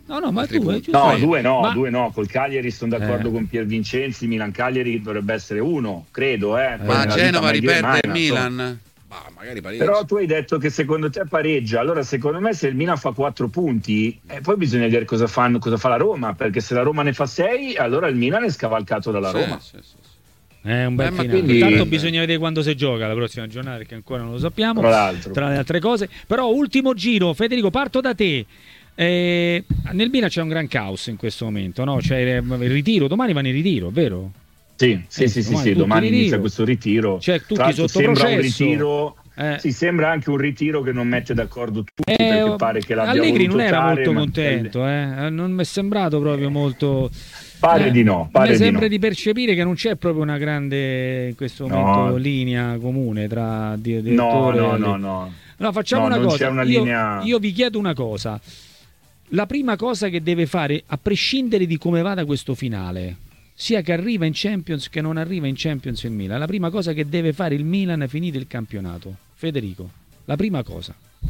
No, ma tu no, due no, col Cagliari sono d'accordo con Pier Vincenzi, Milan-Cagliari dovrebbe essere 1, credo. Ma Genova riperde il Milan? Magari pareggia. Però tu hai detto che secondo te pareggia, allora secondo me se il Milan fa 4 punti, poi bisogna vedere cosa fa la Roma, perché se la Roma ne fa 6, allora il Milan è scavalcato dalla Roma. Sì. È un bel finale. Quindi... Tanto bisogna vedere quando si gioca la prossima giornata, perché ancora non lo sappiamo, tra le altre cose. Però ultimo giro, Federico, parto da te. Nel Milan c'è un gran caos in questo momento, no? C'è il ritiro, domani vanno in ritiro, vero? Sì, domani inizia questo ritiro. Cioè, tutti sotto sembra processo. Un ritiro, sembra anche un ritiro che non mette d'accordo tutti, perché pare che l'abbia Allegri non era fare, molto contento, non mi è sembrato proprio molto. Pare di no. Mi sembra di percepire che non c'è proprio una grande in questo momento linea comune tra direttore e no. No, facciamo una cosa. C'è una linea... io vi chiedo una cosa. La prima cosa che deve fare, a prescindere di come vada questo finale, sia che arriva in Champions che non arriva in Champions il Milan, la prima cosa che deve fare il Milan finito il campionato, Federico, la prima cosa.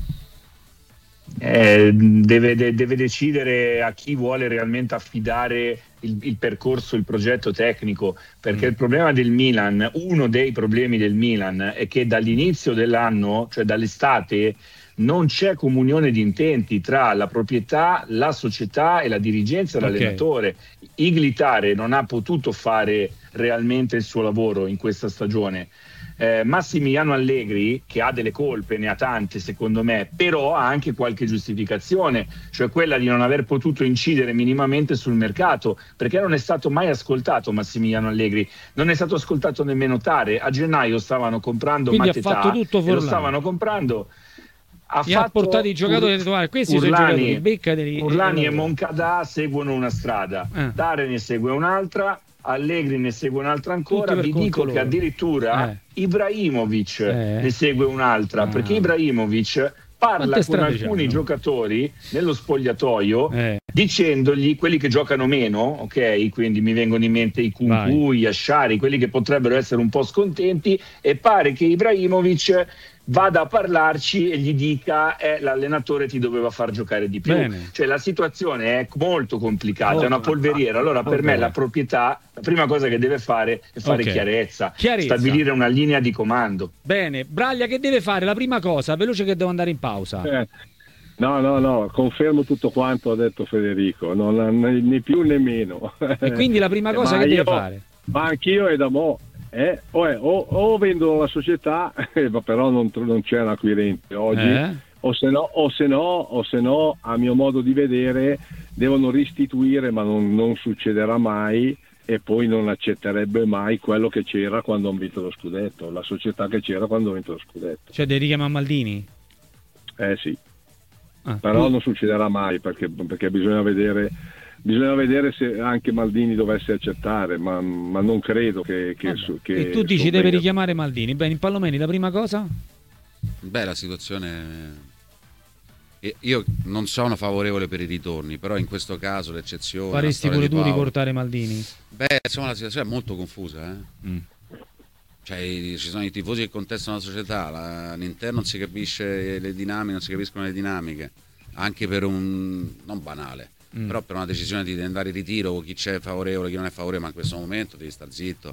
Deve decidere a chi vuole realmente affidare il percorso, il progetto tecnico, perché il problema del Milan, uno dei problemi del Milan, è che dall'inizio dell'anno, cioè dall'estate, non c'è comunione di intenti tra la proprietà, la società e la dirigenza dell'allenatore. Iglitare non ha potuto fare realmente il suo lavoro in questa stagione. Massimiliano Allegri, che ha delle colpe, ne ha tante secondo me, però ha anche qualche giustificazione, cioè quella di non aver potuto incidere minimamente sul mercato, perché non è stato mai ascoltato Massimiliano Allegri, non è stato ascoltato nemmeno Tare. A gennaio stavano comprando Matetà e lo stavano comprando. Ha portato i giocatori e ha detto: questi sono i giocatori, beccateli. Urlani e Moncada seguono una strada, Tare ne segue un'altra, Allegri ne segue un'altra ancora. Vi dico che addirittura Ibrahimovic ne segue un'altra, perché Ibrahimovic parla con alcuni giocatori nello spogliatoio dicendogli, quelli che giocano meno, ok, quindi mi vengono in mente i Kunku, gli Asciari, quelli che potrebbero essere un po' scontenti, e pare che Ibrahimovic vada a parlarci e gli dica l'allenatore ti doveva far giocare di più. Cioè la situazione è molto complicata, è una polveriera. Allora per me la proprietà, la prima cosa che deve fare è fare chiarezza, stabilire una linea di comando. Bene, Braglia che deve fare? La prima cosa, veloce che devo andare in pausa. No, confermo tutto quanto ha detto Federico, né più né meno. E quindi la prima cosa che deve fare? Ma anch'io è da mo'. O vendono la società, ma però non c'è un acquirente oggi, o se no, a mio modo di vedere, devono restituire, ma non succederà mai, e poi non accetterebbe mai quello che c'era quando hanno vinto lo scudetto, la società che c'era quando hanno vinto lo scudetto. Cioè devi richiamare Maldini? Sì, però non succederà mai, perché bisogna vedere se anche Maldini dovesse accettare, ma non credo che e tu dici deve richiamare Maldini. Bene, in Palomeni la prima cosa? La situazione, io non sono favorevole per i ritorni, però in questo caso l'eccezione, faresti pure tu riportare Maldini? Insomma la situazione è molto confusa, Cioè, ci sono i tifosi che contestano la società, all'interno non si capisce le dinamiche, non si capiscono le dinamiche, anche per un non banale, però per una decisione di andare in ritiro, chi c'è favorevole, chi non è favorevole, ma in questo momento devi stare zitto,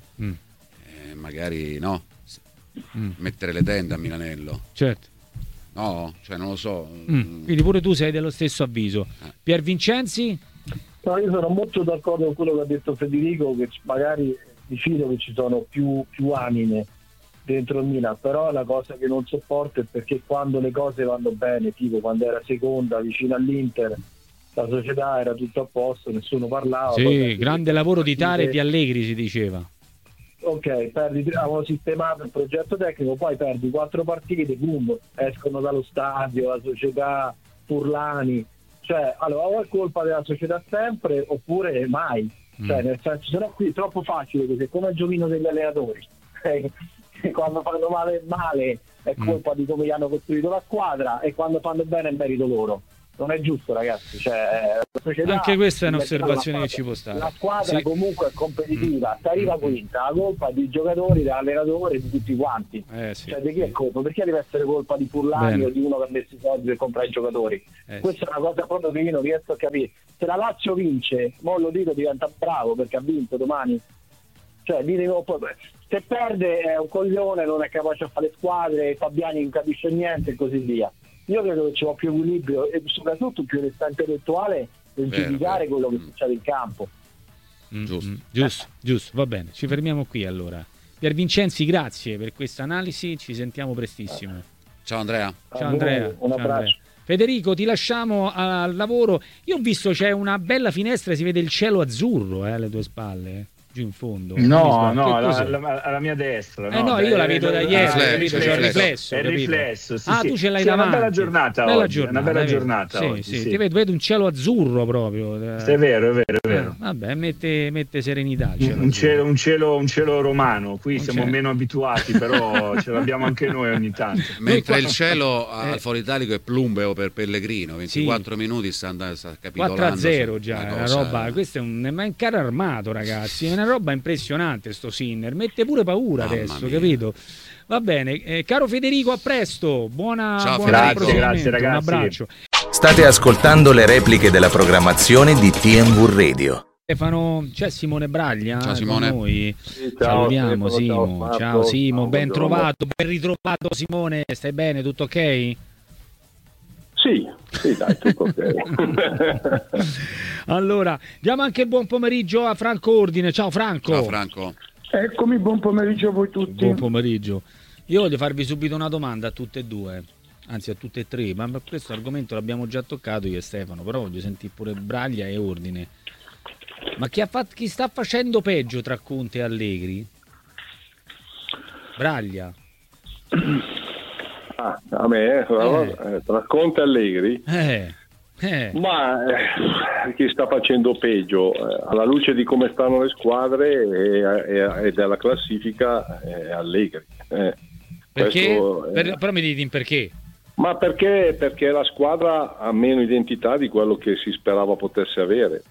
magari mettere le tende a Milanello. Certo. No, cioè non lo so. Quindi pure tu sei dello stesso avviso. Pier Vincenzi? No, io sono molto d'accordo con quello che ha detto Federico, che magari diffido che ci sono più anime dentro il Milan, però la cosa che non sopporto è perché quando le cose vanno bene, tipo quando era seconda vicino all'Inter, la società era tutto a posto, nessuno parlava. Sì, grande lavoro di Tare e di Allegri, si diceva. Ok, avevano sistemato il progetto tecnico, poi perdi 4 partite, boom, escono dallo stadio, la società, Furlani, cioè allora o è colpa della società sempre oppure mai, cioè nel senso, se no qui è troppo facile, perché come il giochino degli allenatori, quando fanno male è colpa di come gli hanno costruito la squadra, e quando fanno bene è merito loro. non è giusto, ragazzi. Cioè, la società, anche questa è un'osservazione che ci può stare. La squadra comunque è competitiva, ti arriva quinta, la colpa di giocatori, dell'allenatore, di tutti quanti. Cioè, di chi è colpa? Perché deve essere colpa di Furlani o di uno che ha messo i soldi per comprare i giocatori? Questa è una cosa proprio che io non riesco a capire. Se la Lazio vince, mo lo dico, diventa bravo perché ha vinto domani. Cioè, se perde è un coglione, non è capace a fare squadre, Fabiani non capisce niente e così via. Io credo che ci sia più equilibrio e soprattutto più onestà intellettuale per giudicare quello che succede in campo. Giusto, va bene, ci fermiamo qui allora. Pier Vincenzi, grazie per questa analisi, ci sentiamo prestissimo. Ciao Andrea. Ciao Andrea. Un abbraccio. Federico, ti lasciamo al lavoro. Io ho visto c'è una bella finestra, si vede il cielo azzurro alle tue spalle. Giù in fondo. No, alla mia destra. No, io la vedo da ieri, c'è il riflesso. È il riflesso, sì, tu ce l'hai davanti. Una bella giornata oggi. Una bella giornata oggi. Sì. Ti vedo un cielo azzurro proprio. È vero. Vabbè, mette serenità. Un cielo romano. Qui siamo meno abituati, però ce l'abbiamo anche noi ogni tanto. Mentre il cielo al Foro Italico è plumbeo per Pellegrino, 24 minuti sta capitolando. 4-0 già, una roba. Questo è un carro armato, ragazzi. È una roba impressionante sto Sinner, mette pure paura adesso, capito? Va bene, caro Federico, a presto, buona grazie ragazzi. Un abbraccio. State ascoltando le repliche della programmazione di TNV Radio. Stefano, c'è Simone Braglia ciao Simone. Con noi. Sì, salutiamo Simo. Ciao Simo, ben trovato. Ritrovato Simone, stai bene, tutto ok? Sì, dai, tutto ok. Allora, diamo anche il buon pomeriggio a Franco Ordine. Ciao Franco. Ciao Franco. Eccomi, buon pomeriggio a voi tutti. Buon pomeriggio. Io voglio farvi subito una domanda a tutte e due, anzi a tutte e tre, ma questo argomento l'abbiamo già toccato io e Stefano, però voglio sentire pure Braglia e Ordine. Ma chi sta facendo peggio tra Conte e Allegri? Braglia. A me, tra Conte e Allegri? Ma chi sta facendo peggio? Alla luce di come stanno le squadre e della classifica è Allegri. Perché? Però mi dite perché? Ma perché la squadra ha meno identità di quello che si sperava potesse avere,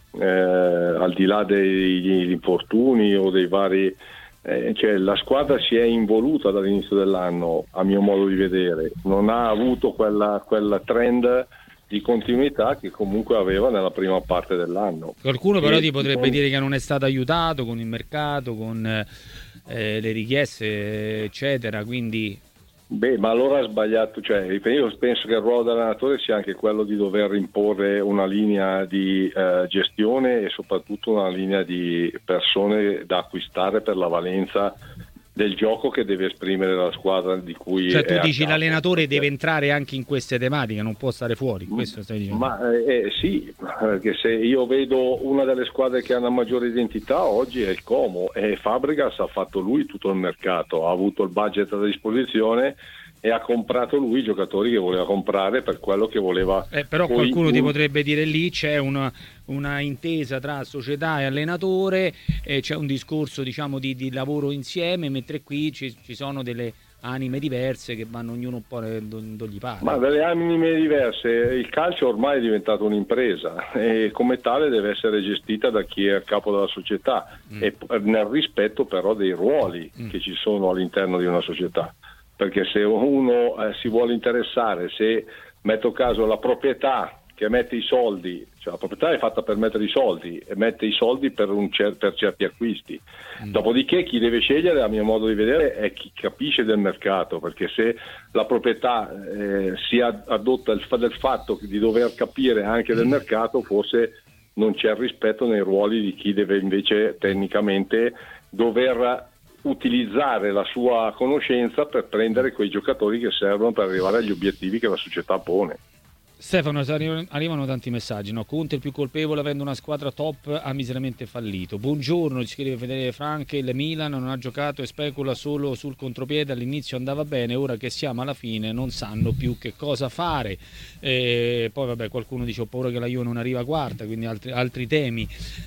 al di là degli infortuni o dei vari... cioè la squadra si è involuta dall'inizio dell'anno, a mio modo di vedere, non ha avuto quella trend di continuità che comunque aveva nella prima parte dell'anno. Qualcuno però ti potrebbe dire che non è stato aiutato con il mercato, con le richieste eccetera, quindi... Ma allora ha sbagliato, cioè io penso che il ruolo dell'allenatore sia anche quello di dover imporre una linea di gestione e soprattutto una linea di persone da acquistare per la valenza del gioco che deve esprimere la squadra di cui... Cioè tu dici l'allenatore deve entrare anche in queste tematiche, non può stare fuori, questo stai dicendo? Ma sì, perché se io vedo una delle squadre che ha una maggiore identità oggi è il Como, e Fabregas ha fatto lui tutto il mercato, ha avuto il budget a disposizione e ha comprato lui i giocatori che voleva comprare per quello che voleva. Però qualcuno ti potrebbe dire lì c'è una intesa tra società e allenatore, c'è un discorso diciamo di lavoro insieme, mentre qui ci sono delle anime diverse che vanno ognuno un po' dove gli pare. Ma delle anime diverse, il calcio ormai è diventato un'impresa e come tale deve essere gestita da chi è a capo della società e nel rispetto però dei ruoli che ci sono all'interno di una società. Perché se uno si vuole interessare, se metto caso la proprietà che mette i soldi, cioè la proprietà è fatta per mettere i soldi e mette i soldi per certi acquisti. Dopodiché chi deve scegliere, a mio modo di vedere, è chi capisce del mercato, perché se la proprietà si adotta del fatto di dover capire anche del mercato, forse non c'è rispetto nei ruoli di chi deve invece tecnicamente dover utilizzare la sua conoscenza per prendere quei giocatori che servono per arrivare agli obiettivi che la società pone. Stefano, arrivano tanti messaggi, no? Conte il più colpevole, avendo una squadra top ha miseramente fallito. Buongiorno, ci scrive Fedele Franche, il Milan non ha giocato e specula solo sul contropiede, all'inizio andava bene, ora che siamo alla fine non sanno più che cosa fare. Poi vabbè, qualcuno dice ho paura che la Juve non arriva quarta, quindi altri temi.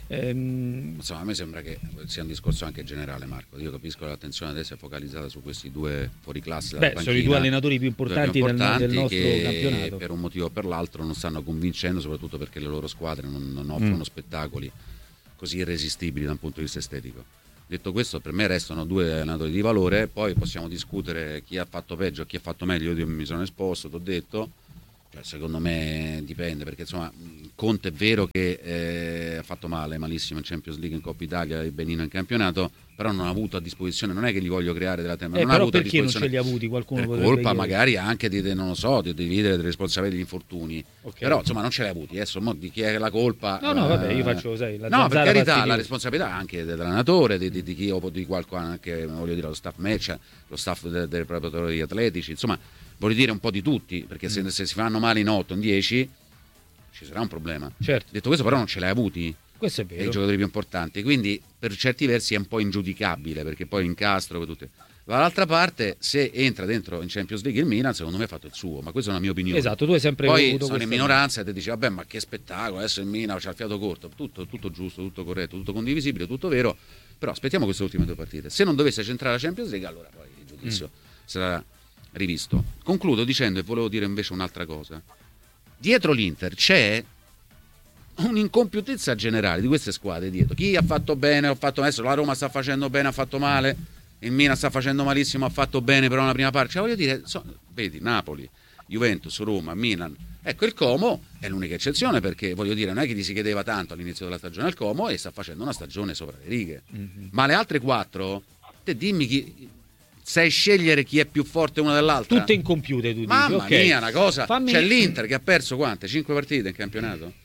Insomma, a me sembra che sia un discorso anche generale, Marco. Io capisco che l'attenzione adesso è focalizzata su questi due fuoriclasse. Sono i due allenatori più importanti del nostro campionato. Per un motivo o per per l'altro non stanno convincendo, soprattutto perché le loro squadre non offrono spettacoli così irresistibili da un punto di vista estetico. Detto questo, per me restano 2 allenatori di valore, poi possiamo discutere chi ha fatto peggio e chi ha fatto meglio. Io mi sono esposto, t'ho detto, cioè, secondo me dipende, perché insomma Conte è vero che ha fatto malissimo in Champions League, in Coppa Italia e benino in campionato, però non ha avuto a disposizione, non è che gli voglio creare della tema, non ha avuto perché non ce li ha avuti? Qualcuno per colpa magari anche di non lo so, di dividere le responsabilità degli infortuni, però insomma non ce li ha avuti. Adesso di chi è la colpa? No, vabbè, io faccio la no, per carità, la responsabilità anche dell'allenatore, di chi o di qualcuno, anche voglio dire lo staff match, lo staff dei preparatori atletici, insomma voglio dire un po' di tutti, perché se si fanno male in 8, in 10 ci sarà un problema. Certo. Detto questo, però non ce l'hai avuti. Questo è vero. I giocatori più importanti, quindi per certi versi è un po' ingiudicabile, perché poi incastro per tutte. Dall'altra parte, se entra dentro in Champions League il Milan, secondo me ha fatto il suo, ma questa è una mia opinione. Esatto, tu hai sempre poi avuto sono in minoranza e ti dici vabbè, ma che spettacolo, adesso il Milan c'ha il fiato corto, tutto giusto, tutto corretto, tutto condivisibile, tutto vero, però aspettiamo queste ultime 2 partite. Se non dovesse centrare la Champions League, allora poi il giudizio sarà rivisto. Concludo dicendo, e volevo dire invece un'altra cosa: dietro l'Inter c'è un'incompiutezza generale di queste squadre dietro. Chi ha fatto bene, ha fatto adesso, la Roma sta facendo bene, ha fatto male, il Milan sta facendo malissimo, ha fatto bene però nella prima parte, cioè voglio dire, vedi, Napoli, Juventus, Roma, Milan, ecco il Como è l'unica eccezione, perché voglio dire non è che gli si chiedeva tanto all'inizio della stagione al Como e sta facendo una stagione sopra le righe, ma le altre 4, te dimmi chi sai scegliere chi è più forte una dell'altra? Tutte incompiute, tu dici. Mamma mia, una cosa. C'è l'Inter che ha perso quante? 5 partite in campionato?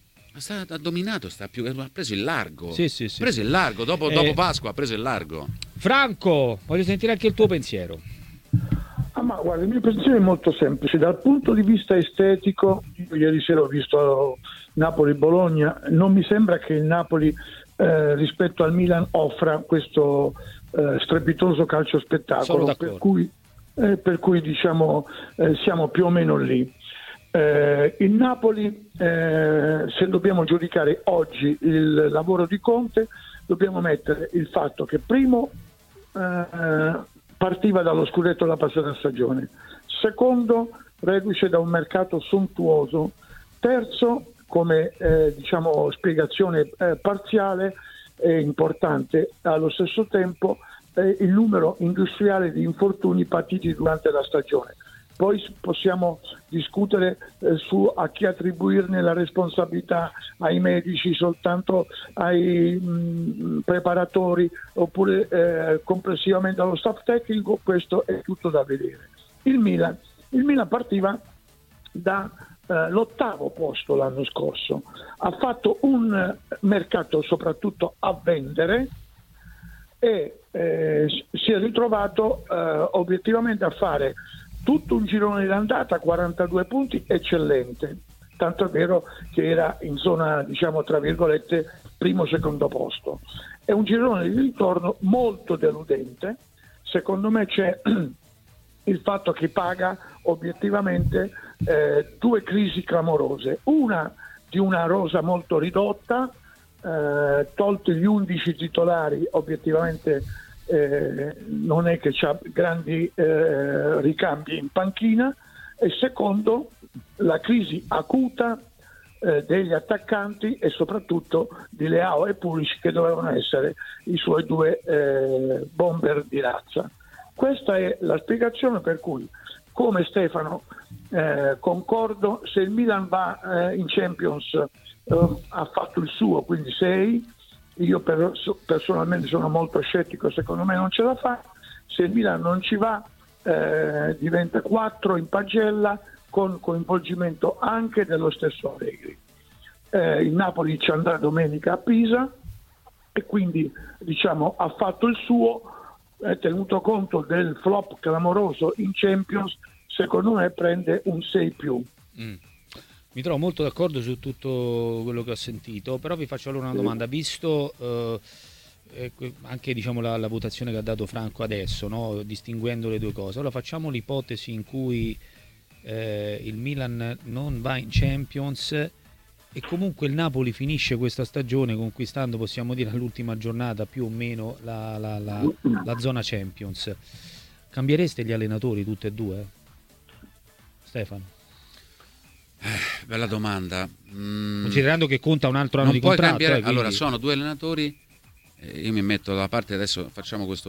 Ha dominato, ha preso il largo. Sì. Ha preso il largo, dopo Pasqua ha preso il largo. Franco, voglio sentire anche il tuo pensiero. Ma guarda, il mio pensiero è molto semplice. Dal punto di vista estetico, io ieri sera ho visto Napoli-Bologna, non mi sembra che il Napoli rispetto al Milan offra questo strepitoso calcio spettacolo, per cui diciamo siamo più o meno lì. Il Napoli, se dobbiamo giudicare oggi il lavoro di Conte, dobbiamo mettere il fatto che primo partiva dallo scudetto la passata stagione, secondo reduce da un mercato sontuoso, terzo come diciamo spiegazione parziale e importante allo stesso tempo il numero industriale di infortuni patiti durante la stagione. Poi possiamo discutere su a chi attribuirne la responsabilità, ai medici, soltanto ai preparatori, oppure complessivamente allo staff tecnico. Questo è tutto da vedere. Il Milan partiva da l'8° posto l'anno scorso, ha fatto un mercato soprattutto a vendere e si è ritrovato obiettivamente a fare tutto un girone d'andata, 42 punti, eccellente, tanto è vero che era in zona, diciamo tra virgolette, primo secondo posto. È un girone di ritorno molto deludente. Secondo me c'è il fatto che paga obiettivamente 2 crisi clamorose, una di una rosa molto ridotta, tolti gli 11 titolari, obiettivamente non è che c'ha grandi ricambi in panchina, e secondo la crisi acuta degli attaccanti e soprattutto di Leao e Pulisic, che dovevano essere i suoi 2 bomber di razza. Questa è la spiegazione per cui, come Stefano, concordo, se il Milan va in Champions ha fatto il suo, quindi 6. Io personalmente sono molto scettico, secondo me non ce la fa. Se il Milan non ci va diventa 4 in pagella, con coinvolgimento anche dello stesso Allegri. Il Napoli ci andrà domenica a Pisa e quindi diciamo ha fatto il suo, tenuto conto del flop clamoroso in Champions, secondo me prende un 6+. Mi trovo molto d'accordo su tutto quello che ho sentito, però vi faccio allora una domanda, visto anche diciamo la votazione che ha dato Franco adesso, no? Distinguendo le 2 cose. Allora facciamo l'ipotesi in cui il Milan non va in Champions e comunque il Napoli finisce questa stagione conquistando, possiamo dire all'ultima giornata più o meno la zona Champions. Cambiereste gli allenatori tutte e 2? Stefano? Bella domanda. Considerando che conta un altro anno di contratto. Quindi... Allora, sono due allenatori, io mi metto dalla parte, adesso facciamo questa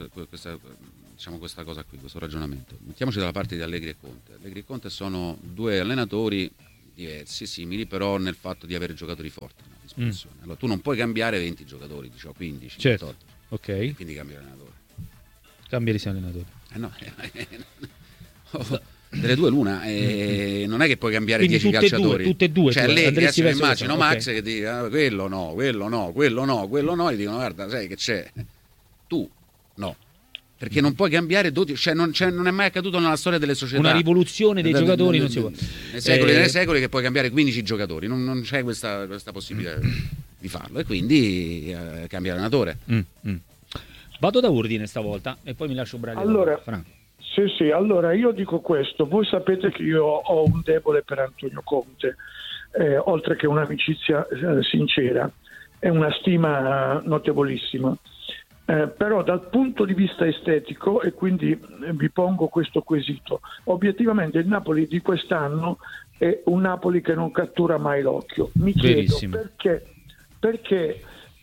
cosa qui, questo ragionamento. Mettiamoci dalla parte di Allegri e Conte. Allegri e Conte sono due allenatori diversi, simili, però nel fatto di avere giocatori forti a disposizione. Allora, tu non puoi cambiare 20 giocatori, diciamo 15, certo. 14. Ok. Quindi cambia allenatore. Cambierisi allenatore. No. Delle due l'una, non è che puoi cambiare quindi 10 calciatori. Tutte e due. Cioè Allegri, adesso mi immagino Max che dica quello no, e dicono guarda, sai che c'è? Tu no. Perché non puoi cambiare 12, cioè non è mai accaduto nella storia delle società. Una rivoluzione dei giocatori non si può. Nei secoli che puoi cambiare 15 giocatori, non c'è questa possibilità di farlo e quindi cambia allenatore. Vado da Urdine stavolta e poi mi lascio Braga. Allora, sì, allora io dico questo, voi sapete che io ho un debole per Antonio Conte, oltre che un'amicizia sincera e una stima notevolissima. Però dal punto di vista estetico, e quindi vi pongo questo quesito, obiettivamente il Napoli di quest'anno è un Napoli che non cattura mai l'occhio. Mi chiedo perché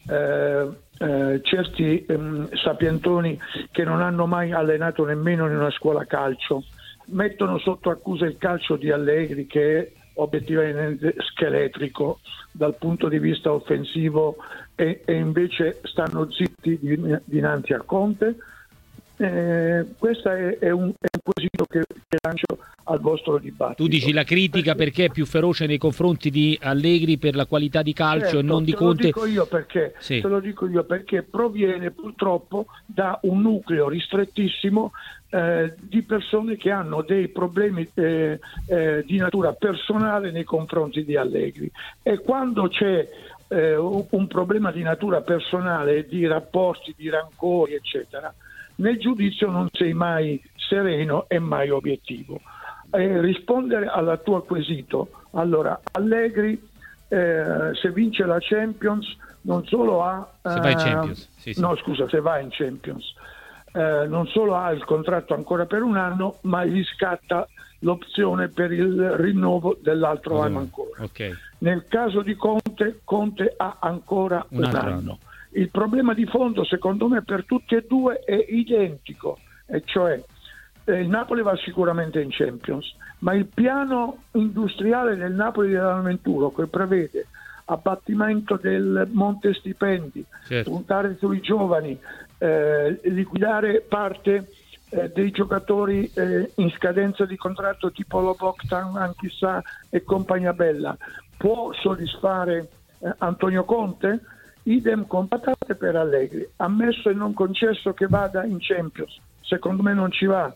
certi sapientoni che non hanno mai allenato nemmeno in una scuola calcio mettono sotto accusa il calcio di Allegri, che è obiettivamente scheletrico dal punto di vista offensivo, e invece stanno zitti dinanzi a Conte. Questo è un quesito che lancio al vostro dibattito. Tu dici la critica perché è più feroce nei confronti di Allegri per la qualità di calcio, certo, e non di Conte? Te lo dico io perché proviene purtroppo da un nucleo ristrettissimo di persone che hanno dei problemi di natura personale nei confronti di Allegri, e quando c'è un problema di natura personale, di rapporti, di rancori eccetera, nel giudizio non sei mai sereno e mai obiettivo. Rispondere alla tua quesito, allora Allegri se vince la Champions non solo ha se va in Champions, se va in Champions non solo ha il contratto ancora per un anno, ma gli scatta l'opzione per il rinnovo dell'altro anno ancora. Okay. Nel caso di Conte ha ancora un anno. Il problema di fondo, secondo me, per tutti e due è identico, e cioè il Napoli va sicuramente in Champions, ma il piano industriale del Napoli dell'Avventuro, che prevede abbattimento del monte stipendi, certo, puntare sui giovani, liquidare parte dei giocatori in scadenza di contratto tipo Loboctan, Anchissà e compagnia bella, può soddisfare Antonio Conte? Idem con patate per Allegri, ammesso e non concesso che vada in Champions, secondo me non ci va.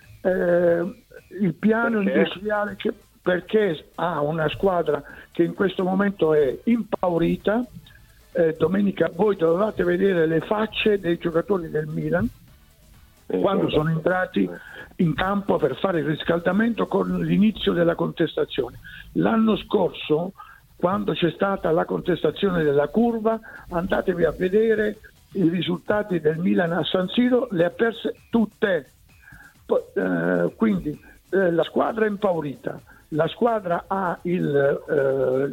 Il piano industriale perché ha una squadra che in questo momento è impaurita. Domenica voi dovevate vedere le facce dei giocatori del Milan quando sono entrati in campo per fare il riscaldamento con l'inizio della contestazione. L'anno scorso, quando c'è stata la contestazione della curva, andatevi a vedere i risultati del Milan a San Siro, le ha perse tutte. Quindi la squadra è impaurita, la squadra ha il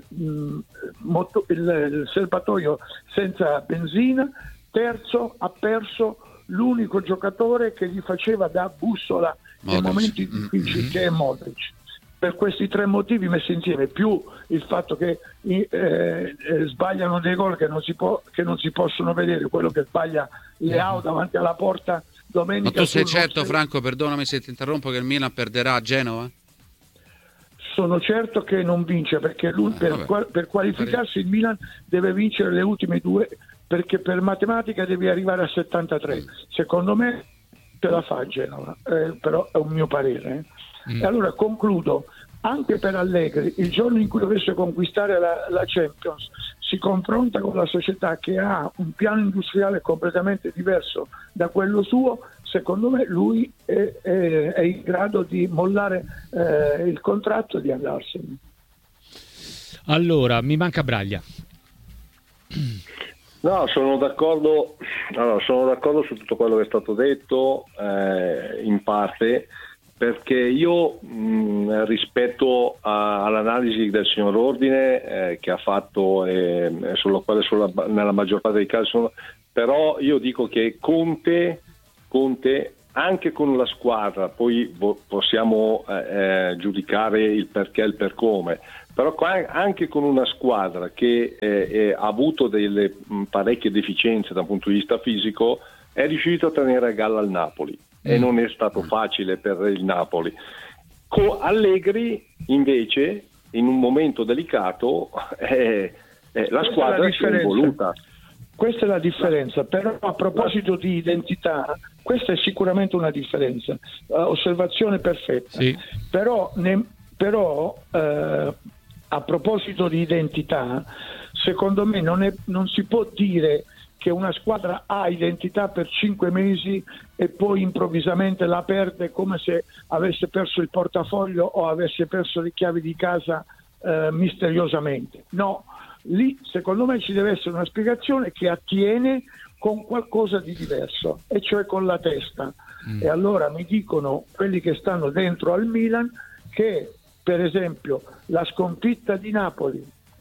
serbatoio senza benzina. Terzo, ha perso l'unico giocatore che gli faceva da bussola nei momenti difficili, che è Modric. Per questi tre motivi messi insieme, più il fatto che sbagliano dei gol che non si possono vedere, quello che sbaglia Leao davanti alla porta domenica. Ma tu sei certo, Franco, perdonami se ti interrompo, che il Milan perderà a Genova? Sono certo che non vince, perché lui per qualificarsi il Milan deve vincere le ultime due, perché per matematica devi arrivare a 73. Secondo me te la fa Genova, però è un mio parere. E allora concludo, anche per Allegri, il giorno in cui dovesse conquistare la Champions, si confronta con la società che ha un piano industriale completamente diverso da quello suo. Secondo me lui è in grado di mollare il contratto e di andarsene. Allora, mi manca Braglia. No, sono d'accordo su tutto quello che è stato detto, in parte. perché io rispetto all'analisi del signor Ordine che ha fatto, sulla quale nella maggior parte dei casi però io dico che Conte anche con la squadra, poi possiamo giudicare il perché e il per come, però anche con una squadra che ha avuto delle parecchie deficienze da un punto di vista fisico, è riuscito a tenere a galla il Napoli. E non è stato facile per il Napoli. Allegri invece in un momento delicato la squadra si è involuta. Questa è la differenza, però a proposito di identità, questa è sicuramente una differenza, osservazione perfetta, sì. Però a proposito di identità, secondo me non si può dire che una squadra ha identità per 5 mesi e poi improvvisamente la perde come se avesse perso il portafoglio o avesse perso le chiavi di casa misteriosamente. No, lì secondo me ci deve essere una spiegazione che attiene con qualcosa di diverso, e cioè con la testa. E allora mi dicono quelli che stanno dentro al Milan che, per esempio, la sconfitta di Napoli,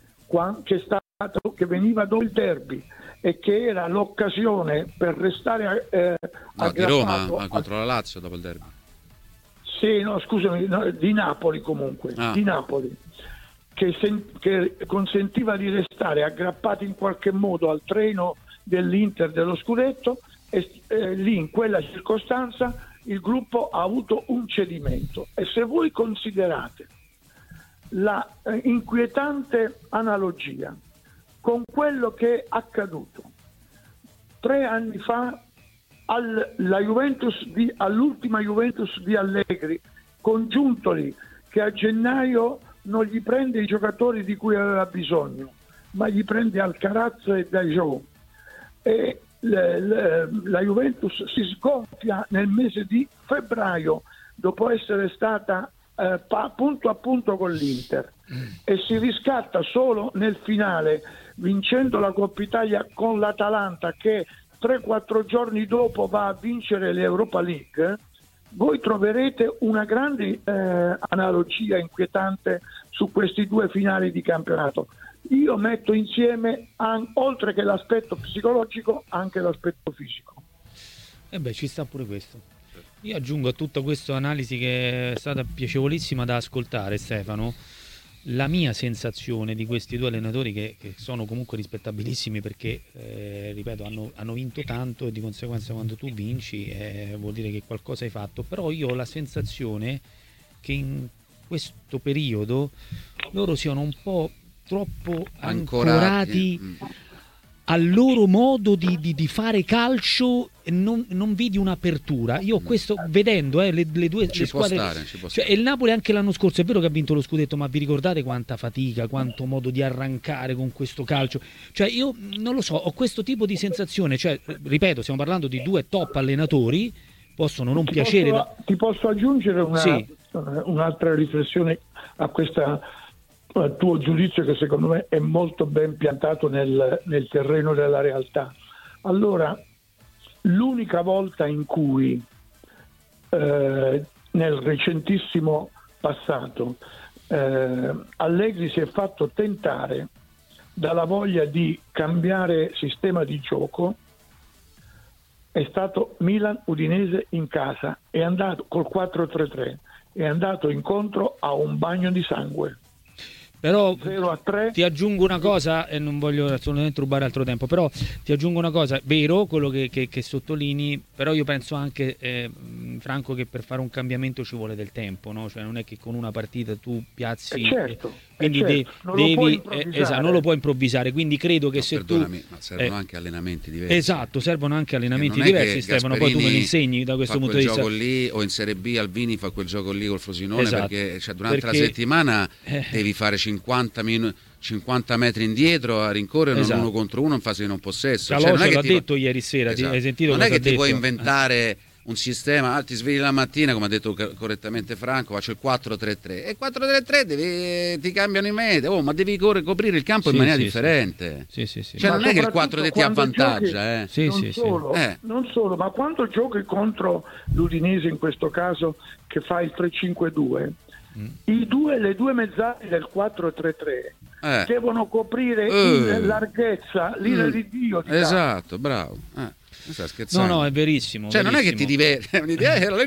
che veniva dopo il derby e che era l'occasione per restare di Roma contro la Lazio dopo il derby. Sì, no, scusami, di Napoli comunque, di Napoli, che consentiva di restare aggrappati in qualche modo al treno dell'Inter dello scudetto, e lì in quella circostanza il gruppo ha avuto un cedimento. E se voi considerate la inquietante analogia con quello che è accaduto 3 anni fa all'ultima Juventus di Allegri, con Giuntoli che a gennaio non gli prende i giocatori di cui aveva bisogno, ma gli prende Alcaraz e Dajou, e la Juventus si sgonfia nel mese di febbraio dopo essere stata punto a punto con l'Inter, e si riscatta solo nel finale vincendo la Coppa Italia con l'Atalanta, che 3-4 giorni dopo va a vincere l'Europa League. Voi troverete una grande analogia inquietante su questi 2 finali di campionato. Io metto insieme, oltre che l'aspetto psicologico, anche l'aspetto fisico. Ci sta pure questo. Io aggiungo a tutta questa analisi, che è stata piacevolissima da ascoltare, Stefano, la mia sensazione di questi 2 allenatori che sono comunque rispettabilissimi, perché ripeto, hanno vinto tanto, e di conseguenza quando tu vinci vuol dire che qualcosa hai fatto. Però io ho la sensazione che in questo periodo loro siano un po' troppo ancorati al loro modo di fare calcio, e non vedi un'apertura. Io questo, vedendo le due le squadre, cioè, il Napoli anche l'anno scorso è vero che ha vinto lo scudetto, ma vi ricordate quanta fatica, quanto modo di arrancare con questo calcio? Cioè io non lo so, ho questo tipo di sensazione, cioè ripeto, stiamo parlando di 2 top allenatori, possono non piacere. Ti posso aggiungere un'altra riflessione a questa tuo giudizio, che secondo me è molto ben piantato nel terreno della realtà. Allora, l'unica volta in cui nel recentissimo passato Allegri si è fatto tentare dalla voglia di cambiare sistema di gioco è stato Milan-Udinese in casa, è andato col 4-3-3, è andato incontro a un bagno di sangue. Però ti aggiungo una cosa, e non voglio assolutamente rubare altro tempo, però ti aggiungo una cosa, vero quello che sottolinei, però io penso anche, Franco, che per fare un cambiamento ci vuole del tempo, no? Cioè non è che con una partita tu piazzi, quindi non lo puoi improvvisare, quindi credo che ma servono anche allenamenti diversi. Esatto, servono anche allenamenti diversi, Stefano, poi tu me li insegni da questo punto di vista. Gioco lì, o in Serie B Albini fa quel gioco lì col Frosinone, perché durante la settimana devi fare 50 metri indietro a rincorrere uno contro uno in fase di non possesso. Calò l'ha detto ieri sera, hai sentito? Non è che ti puoi inventare un sistema, ti svegli la mattina, come ha detto correttamente Franco, faccio il 4-3-3 e 4-3-3 ti cambiano i metri, ma devi coprire il campo in maniera differente. Sì. Cioè non è che il 4-3 ti avvantaggia. Non solo, ma quando giochi contro l'Udinese in questo caso, che fa il 3-5-2, le due mezzali del 4-3-3 devono coprire in larghezza l'ira di Dio. Esatto, bravo. Sta scherzando. No, è verissimo. Cioè, verissimo. Non è che ti diverti.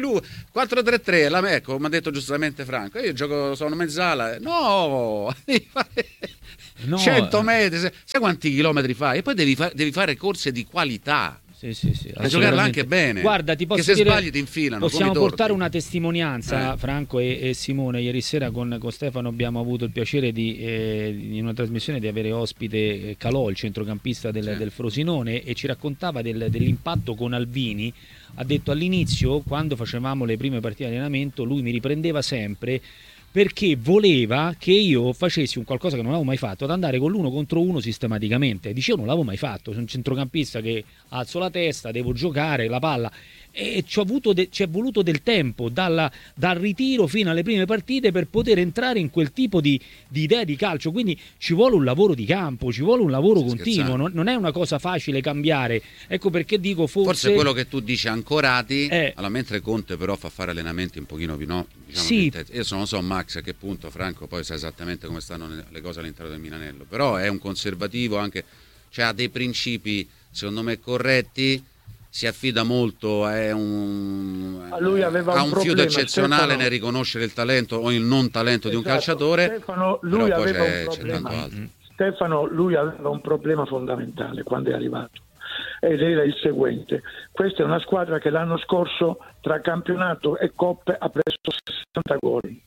4-3-3, ecco, come ha detto giustamente Franco. Io gioco, sono mezzala. No, devi fare 100 metri. Sai quanti chilometri fai? E poi devi fare corse di qualità. Sì, a giocarla anche bene. Guarda, ti posso che se dire, sbagli ti infilano. possiamo portare una testimonianza, Franco e Simone. Ieri sera con Stefano abbiamo avuto il piacere in una trasmissione di avere ospite Calò, il centrocampista del Frosinone, e ci raccontava dell'impatto con Albini. Ha detto all'inizio, quando facevamo le prime partite di allenamento, lui mi riprendeva sempre perché voleva che io facessi un qualcosa che non avevo mai fatto, ad andare con l'uno contro uno sistematicamente. Dicevo, non l'avevo mai fatto, sono un centrocampista che alzo la testa, devo giocare la palla, e ci è voluto del tempo dal ritiro fino alle prime partite per poter entrare in quel tipo di idea di calcio. Quindi ci vuole un lavoro di campo, ci vuole un lavoro continuo, non è una cosa facile cambiare. Ecco perché dico forse quello che tu dici ancorati, mentre Conte però fa fare allenamenti un pochino più io non so Max a che punto, Franco poi sa esattamente come stanno le cose all'interno del Milanello, però è un conservativo anche, cioè ha dei principi secondo me corretti, si affida molto, ha un fiuto eccezionale, Stefano, nel riconoscere il talento o il non talento di un calciatore. Stefano, lui aveva un problema. Stefano, lui aveva un problema fondamentale quando è arrivato, ed era il seguente: questa è una squadra che l'anno scorso tra campionato e coppe ha preso 60 gol.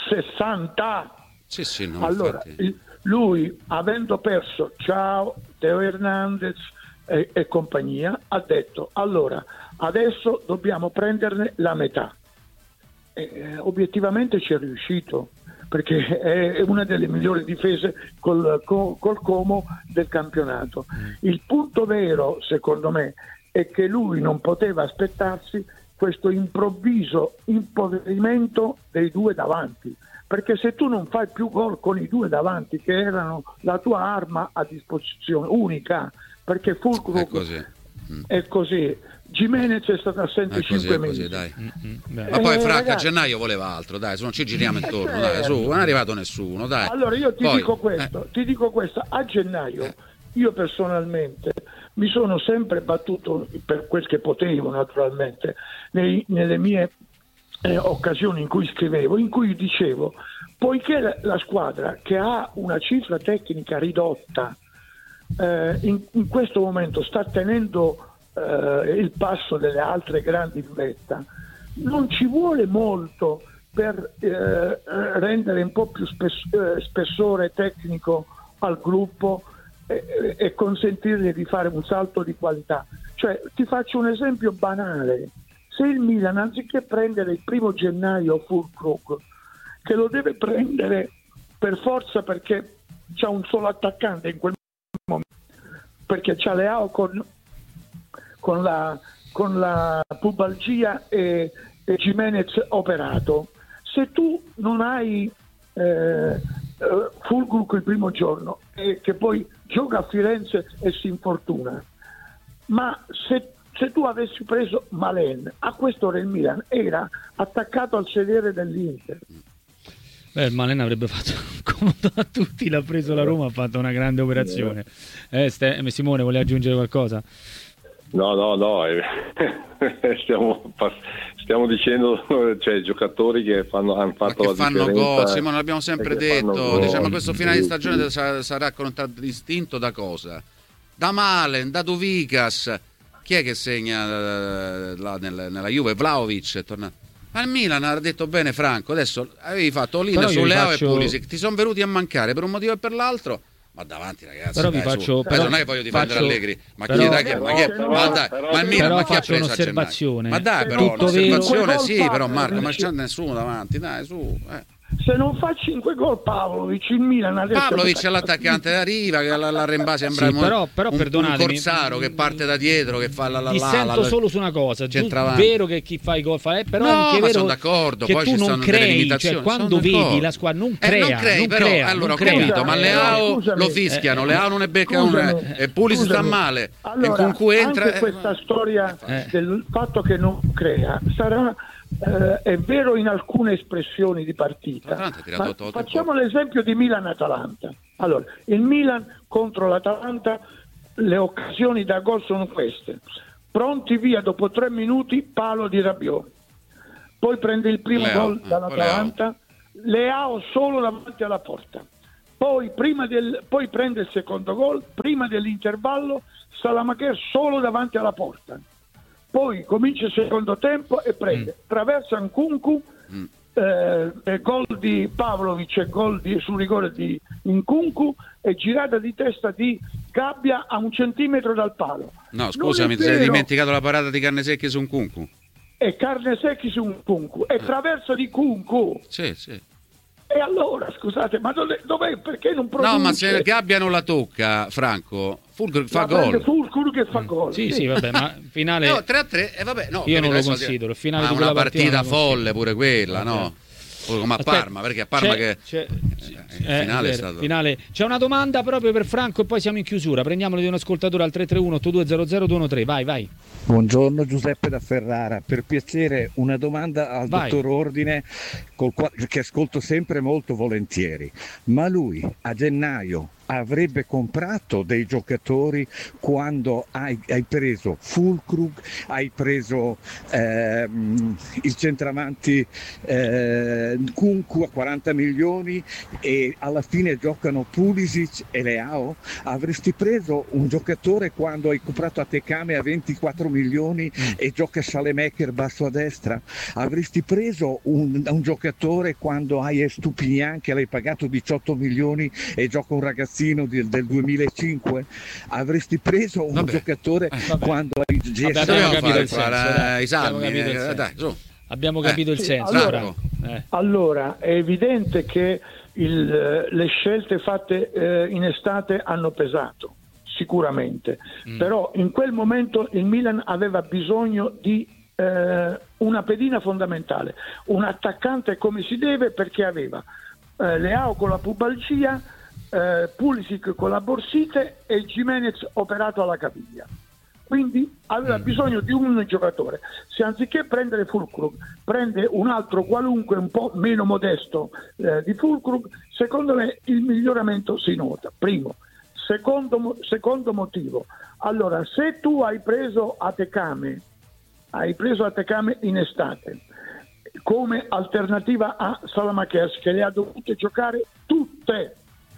60! Allora, lui, avendo perso Teo Hernandez e compagnia, ha detto allora adesso dobbiamo prenderne la metà, obiettivamente ci è riuscito, perché è una delle migliori difese col Como del campionato. Il punto vero secondo me è che lui non poteva aspettarsi questo improvviso impoverimento dei due davanti, perché se tu non fai più gol con i due davanti, che erano la tua arma a disposizione unica, perché Fulcrum è così, Gimenez è stato assente 5 mesi. Dai. Ma poi Franca a gennaio voleva altro, dai, se non ci giriamo intorno, dai, su, non è arrivato nessuno, dai. Allora io ti dico questo, a gennaio io personalmente mi sono sempre battuto per quel che potevo, naturalmente, nelle mie occasioni in cui scrivevo, in cui dicevo, poiché la squadra che ha una cifra tecnica ridotta in questo momento sta tenendo il passo delle altre grandi in vetta, non ci vuole molto per rendere un po' più spessore tecnico al gruppo e consentirgli di fare un salto di qualità. Cioè, ti faccio un esempio banale: se il Milan, anziché prendere il 1° gennaio Fulkrug, che lo deve prendere per forza perché c'ha un solo attaccante in quel momento, perché c'ha Leao con la pubalgia e Gimenez operato, se tu non hai Fulkrug il primo giorno e che poi gioca a Firenze e si infortuna, ma se tu avessi preso Malen, a quest'ora il Milan era attaccato al sedere dell'Inter. Il Malen avrebbe fatto comodo a tutti, l'ha preso la Roma, ha fatto una grande operazione. Simone, vuole aggiungere qualcosa? No, stiamo dicendo, cioè, giocatori che hanno fatto la differenza. Gol, Simone, l'abbiamo sempre detto, diciamo, questo finale di stagione sarà contraddistinto da cosa? Da Malen, da Duvikas. Chi è che segna là nella Juve? Vlahovic è tornato. Al Milan ha detto bene Franco, adesso avevi fatto all-in su Leao e Pulisic, ti sono venuti a mancare per un motivo e per l'altro, ma davanti ragazzi, però vi faccio, però non è che voglio difendere Allegri, ma chi il Milan ma chi ha preso un'osservazione? Ma dai, però un'osservazione sì, però Marco, ma c'è nessuno davanti, dai, su. se non fa 5 gol Pavlovic, il Milan adesso... Pavlovic è l'attaccante da riva, che all'Arrembà sembra un corsaro che parte da dietro, che fa la dissento solo su una cosa, è vero che chi fa i gol fa, però è anche vero, sono d'accordo, che poi tu ci non stanno crei, delle limitazioni, cioè quando vedi la squadra non crea, allora ho capito, ma Leao lo fischiano, Leao non è becca e Pulisic sta male, allora, e Nkunku entra, anche questa storia del fatto che non crea sarà è vero in alcune espressioni di partita, ma facciamo l'esempio di Milan-Atalanta. Allora, il Milan contro l'Atalanta, le occasioni da gol sono queste: pronti via dopo 3 minuti, palo di Rabiot, poi prende il primo gol dall'Atalanta, Leao solo davanti alla porta, poi prende il secondo gol prima dell'intervallo, Salamaker solo davanti alla porta, poi comincia il secondo tempo e prende, traversa Nkunku, gol di Pavlovic e gol sul rigore di Nkunku e girata di testa di Gabbia a 1 centimetro dal palo. No, scusami, ti sei dimenticato la parata di Carnesecchi su Nkunku. E Carnesecchi su Nkunku e traverso di Nkunku. Sì. E allora, scusate, ma dov'è? Perché non produce? No, ma se Gabbia non la tocca, Franco, Fulkrug fa gol. Fulkrug che fa gol. Sì, vabbè, ma finale... No, 3-3, e vabbè, no. Io non lo considero, il finale di quella partita folle pure quella, no? Come a Parma, perché a Parma il finale è stato... C'è una domanda proprio per Franco e poi siamo in chiusura. Prendiamola di un ascoltatore al 331-8200-213. Vai. Buongiorno, Giuseppe da Ferrara. Per piacere una domanda al dottor Ordine, che ascolto sempre molto volentieri. Ma lui a gennaio avrebbe comprato dei giocatori quando hai preso Fulkrug, hai preso il centravanti Nkunku a 40 milioni e alla fine giocano Pulisic e Leao? Avresti preso un giocatore quando hai comprato Atekame a 24 milioni e gioca Salemaker basso a destra? Avresti preso un giocatore quando hai Estupinian che l'hai pagato 18 milioni e gioca un ragazzino del 2005? Avresti preso un giocatore quando hai abbiamo capito il senso. Allora è evidente che le scelte fatte in estate hanno pesato sicuramente, però in quel momento il Milan aveva bisogno di una pedina fondamentale, un attaccante come si deve, perché aveva Leao con la pubalgia, Pulisic con la borsite e Gimenez operato alla caviglia, quindi aveva bisogno di un giocatore. Se anziché prendere Fulkrug prende un altro qualunque un po' meno modesto di Fulkrug, secondo me il miglioramento si nota. Primo. Secondo motivo, allora, se tu hai preso Atekame in estate come alternativa a Salamakers, che le ha dovute giocare tutte,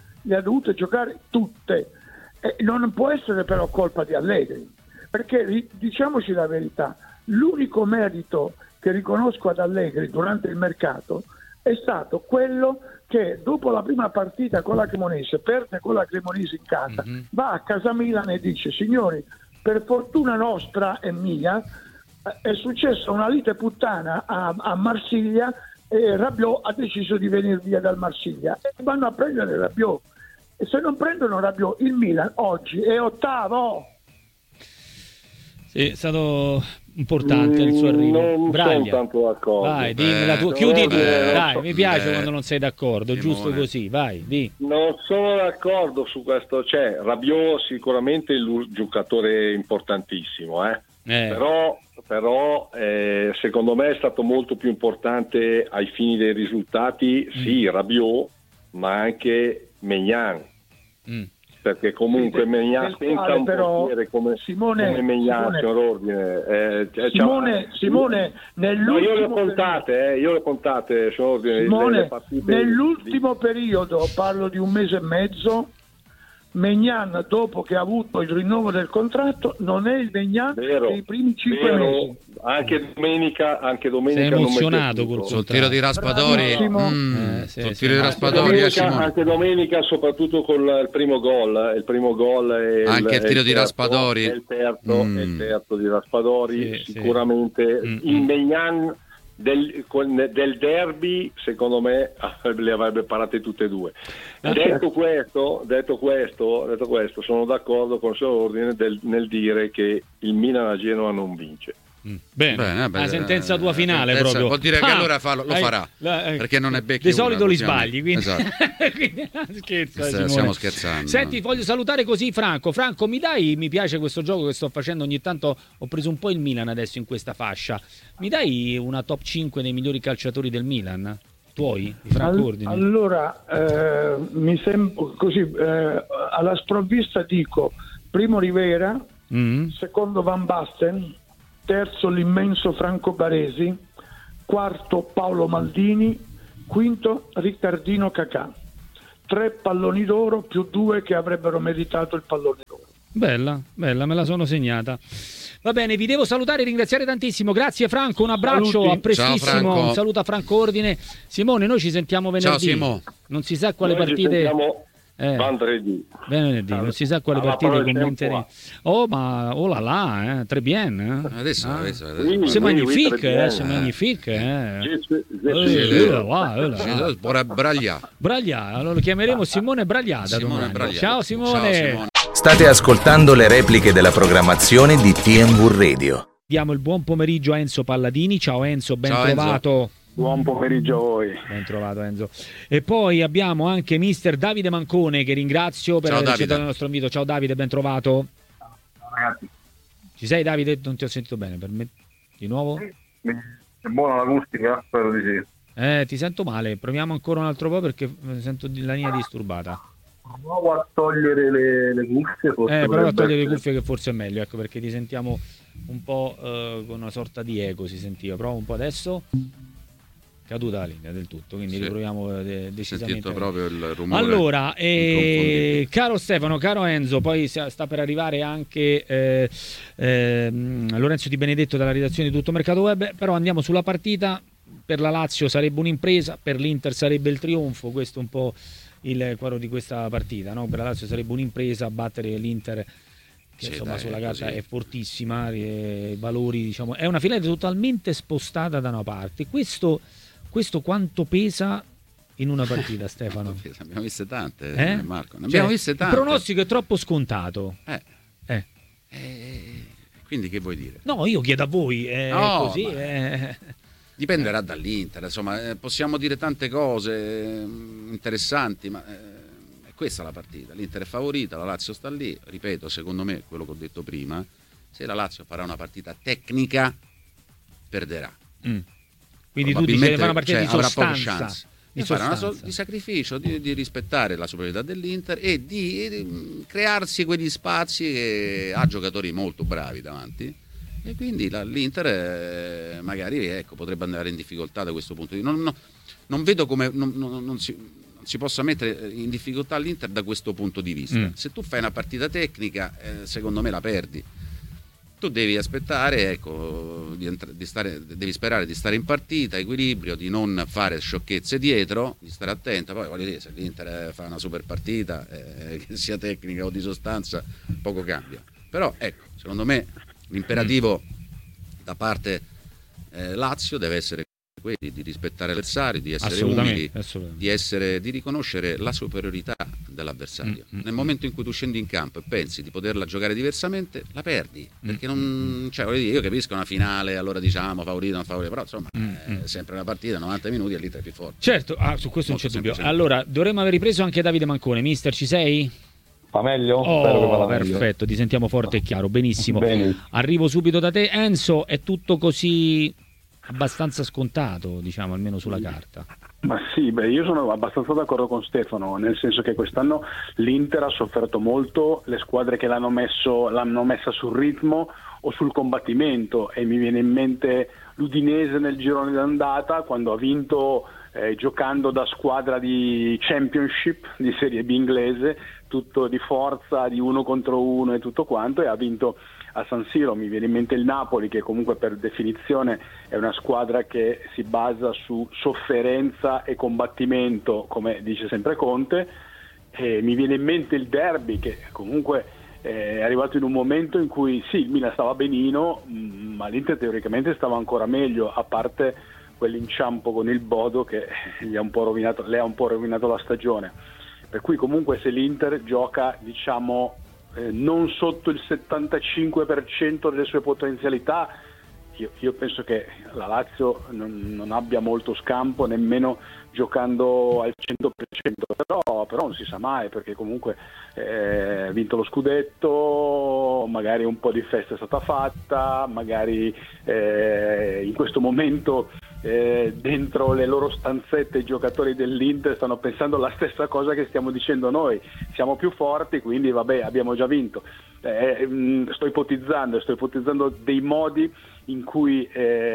non può essere però colpa di Allegri, perché diciamoci la verità, l'unico merito che riconosco ad Allegri durante il mercato è stato quello che dopo la prima partita con la Cremonese, perde con la Cremonese in casa, va a casa Milan e dice: signori, per fortuna nostra e mia è successa una lite puttana a Marsiglia e Rabiot ha deciso di venire via dal Marsiglia e vanno a prendere Rabiot, e se non prendono Rabiot il Milan oggi è ottavo. Sì, è stato importante il suo arrivo. Non sono tanto d'accordo. Vai, dimmi la tua. Chiudi tu. Dai, mi piace quando non sei d'accordo, giusto così, vai, di. Non sono d'accordo su questo, cioè Rabiot sicuramente è il giocatore importantissimo, però secondo me è stato molto più importante ai fini dei risultati, sì, Rabiot, ma anche Maignan. Perché comunque Maignan senza un portiere come Maignan, Simone, nell'ultimo io le ho contate, Simone, nell'ultimo periodo, parlo di un mese e mezzo, Maignan, dopo che ha avuto il rinnovo del contratto, non è il Maignan dei primi 5 mesi. Anche domenica sei emozionato col tiro di Raspadori. Anche domenica, soprattutto con il primo gol anche il tiro di Raspadori e il terzo di Raspadori, sicuramente il Maignan del derby, secondo me le avrebbe parate tutte e due. Detto questo, sono d'accordo con il suo ordine nel dire che il Milan a Genova non vince. Bene, la sentenza tua finale proprio. Vuol dire che allora lo farà, perché non è becchi. Di solito li sbagli, quindi, esatto. quindi scherza, stiamo scherzando. Senti, voglio salutare così Franco, mi piace questo gioco che sto facendo ogni tanto, ho preso un po' il Milan adesso in questa fascia, mi dai una top 5 dei migliori calciatori del Milan? Tuoi, di Franco Ordine? Allora, mi sembra così, alla sprovvista dico primo Rivera, secondo Van Basten, terzo l'immenso Franco Baresi, quarto Paolo Maldini, quinto Riccardino Cacà. 3 palloni d'oro più 2 che avrebbero meritato il pallone d'oro. Bella, me la sono segnata. Va bene, vi devo salutare e ringraziare tantissimo. Grazie Franco, un abbraccio, saluti. A prestissimo. Un saluto a Franco Ordine. Simone, noi ci sentiamo venerdì. Ciao Simo. Non si sa quale partite. Venerdì, non si sa quale partite commenteremo. Oh là, très bien. Adesso. C'est magnifique, c'est magnifique. Braglia, allora lo chiameremo Simone Bragliata. Ciao Simone. State ascoltando le repliche della programmazione di TNV Radio. Diamo il buon pomeriggio a Enzo Palladini. Ciao Enzo, ben trovato. Enzo. Buon pomeriggio a voi. Ben trovato Enzo. E poi abbiamo anche mister Davide Mancone, che ringrazio per aver accettato il nostro invito. Ciao Davide, ben trovato. Ciao ragazzi. Ci sei Davide? Non ti ho sentito bene, per me di nuovo? È buona l'acustica? Spero di sì. Ti sento male, proviamo ancora un altro po' perché sento la linea disturbata. Provo a togliere le cuffie. Prova a togliere le cuffie che forse è meglio, ecco, perché ti sentiamo un po' con una sorta di eco, si sentiva. Prova un po' adesso. Caduta la linea del tutto, quindi riproviamo decisamente. Sentito proprio il rumore. Allora, caro Stefano, caro Enzo, poi sta per arrivare anche Lorenzo Di Benedetto dalla redazione di Tutto Mercato Web, però andiamo sulla partita. Per la Lazio sarebbe un'impresa, per l'Inter sarebbe il trionfo, questo è un po' il quadro di questa partita, no? Per la Lazio sarebbe un'impresa battere l'Inter, che insomma sulla carta è fortissima, valori, diciamo, è una finale totalmente spostata da una parte. Questo quanto pesa in una partita, Stefano? Abbiamo viste tante, Marco. Ne abbiamo viste tante. Il pronostico è troppo scontato. Quindi che vuoi dire? No, io chiedo a voi. Così. Dipenderà dall'Inter. Insomma, possiamo dire tante cose interessanti, ma è questa la partita. L'Inter è favorita, la Lazio sta lì. Ripeto, secondo me, quello che ho detto prima, se la Lazio farà una partita tecnica, perderà. Quindi tu dici che fa una partita di sostanza, di sacrificio, di rispettare la superiorità dell'Inter e di crearsi quegli spazi che ha giocatori molto bravi davanti, e quindi l'Inter magari potrebbe andare in difficoltà da questo punto di vista. Non vedo come non si possa mettere in difficoltà l'Inter da questo punto di vista. Se tu fai una partita tecnica, secondo me la perdi. Tu devi aspettare, devi sperare di stare in partita, equilibrio, di non fare sciocchezze dietro, di stare attento. Poi voglio dire, se l'Inter fa una super partita, che sia tecnica o di sostanza, poco cambia. Però secondo me l'imperativo da parte Lazio deve essere quelli di rispettare l'avversario, di essere umili, di riconoscere la superiorità dell'avversario. Nel momento in cui tu scendi in campo e pensi di poterla giocare diversamente, la perdi, perché non, cioè, voglio dire, io capisco una finale, allora diciamo favorito, non favorito, però insomma è sempre una partita, 90 minuti e l'Inter è più forte. Certo, su questo non c'è dubbio. Allora, dovremmo aver ripreso anche Davide Mancone. Mister, ci sei? Va meglio? Spero che vada meglio. Perfetto, ti sentiamo forte e chiaro, benissimo. Bene. Arrivo subito da te. Enzo, è tutto così abbastanza scontato, diciamo, almeno sulla carta? Ma sì, io sono abbastanza d'accordo con Stefano, nel senso che quest'anno l'Inter ha sofferto molto, le squadre che l'hanno messa sul ritmo o sul combattimento, e mi viene in mente l'Udinese nel girone d'andata, quando ha vinto giocando da squadra di Championship, di Serie B inglese, tutto di forza, di 1 contro 1 e tutto quanto, e ha vinto a San Siro. Mi viene in mente il Napoli, che comunque per definizione è una squadra che si basa su sofferenza e combattimento, come dice sempre Conte, e mi viene in mente il derby, che comunque è arrivato in un momento in cui sì, il Milan stava benino, ma l'Inter teoricamente stava ancora meglio, a parte quell'inciampo con il Bodo che le ha un po' rovinato la stagione, per cui comunque se l'Inter gioca diciamo non sotto il 75% delle sue potenzialità, io penso che la Lazio non abbia molto scampo nemmeno giocando al 100%, però non si sa mai, perché comunque ha vinto lo scudetto, magari un po' di festa è stata fatta, magari in questo momento dentro le loro stanzette i giocatori dell'Inter stanno pensando la stessa cosa che stiamo dicendo noi, siamo più forti, quindi vabbè, abbiamo già vinto. Sto ipotizzando dei modi in cui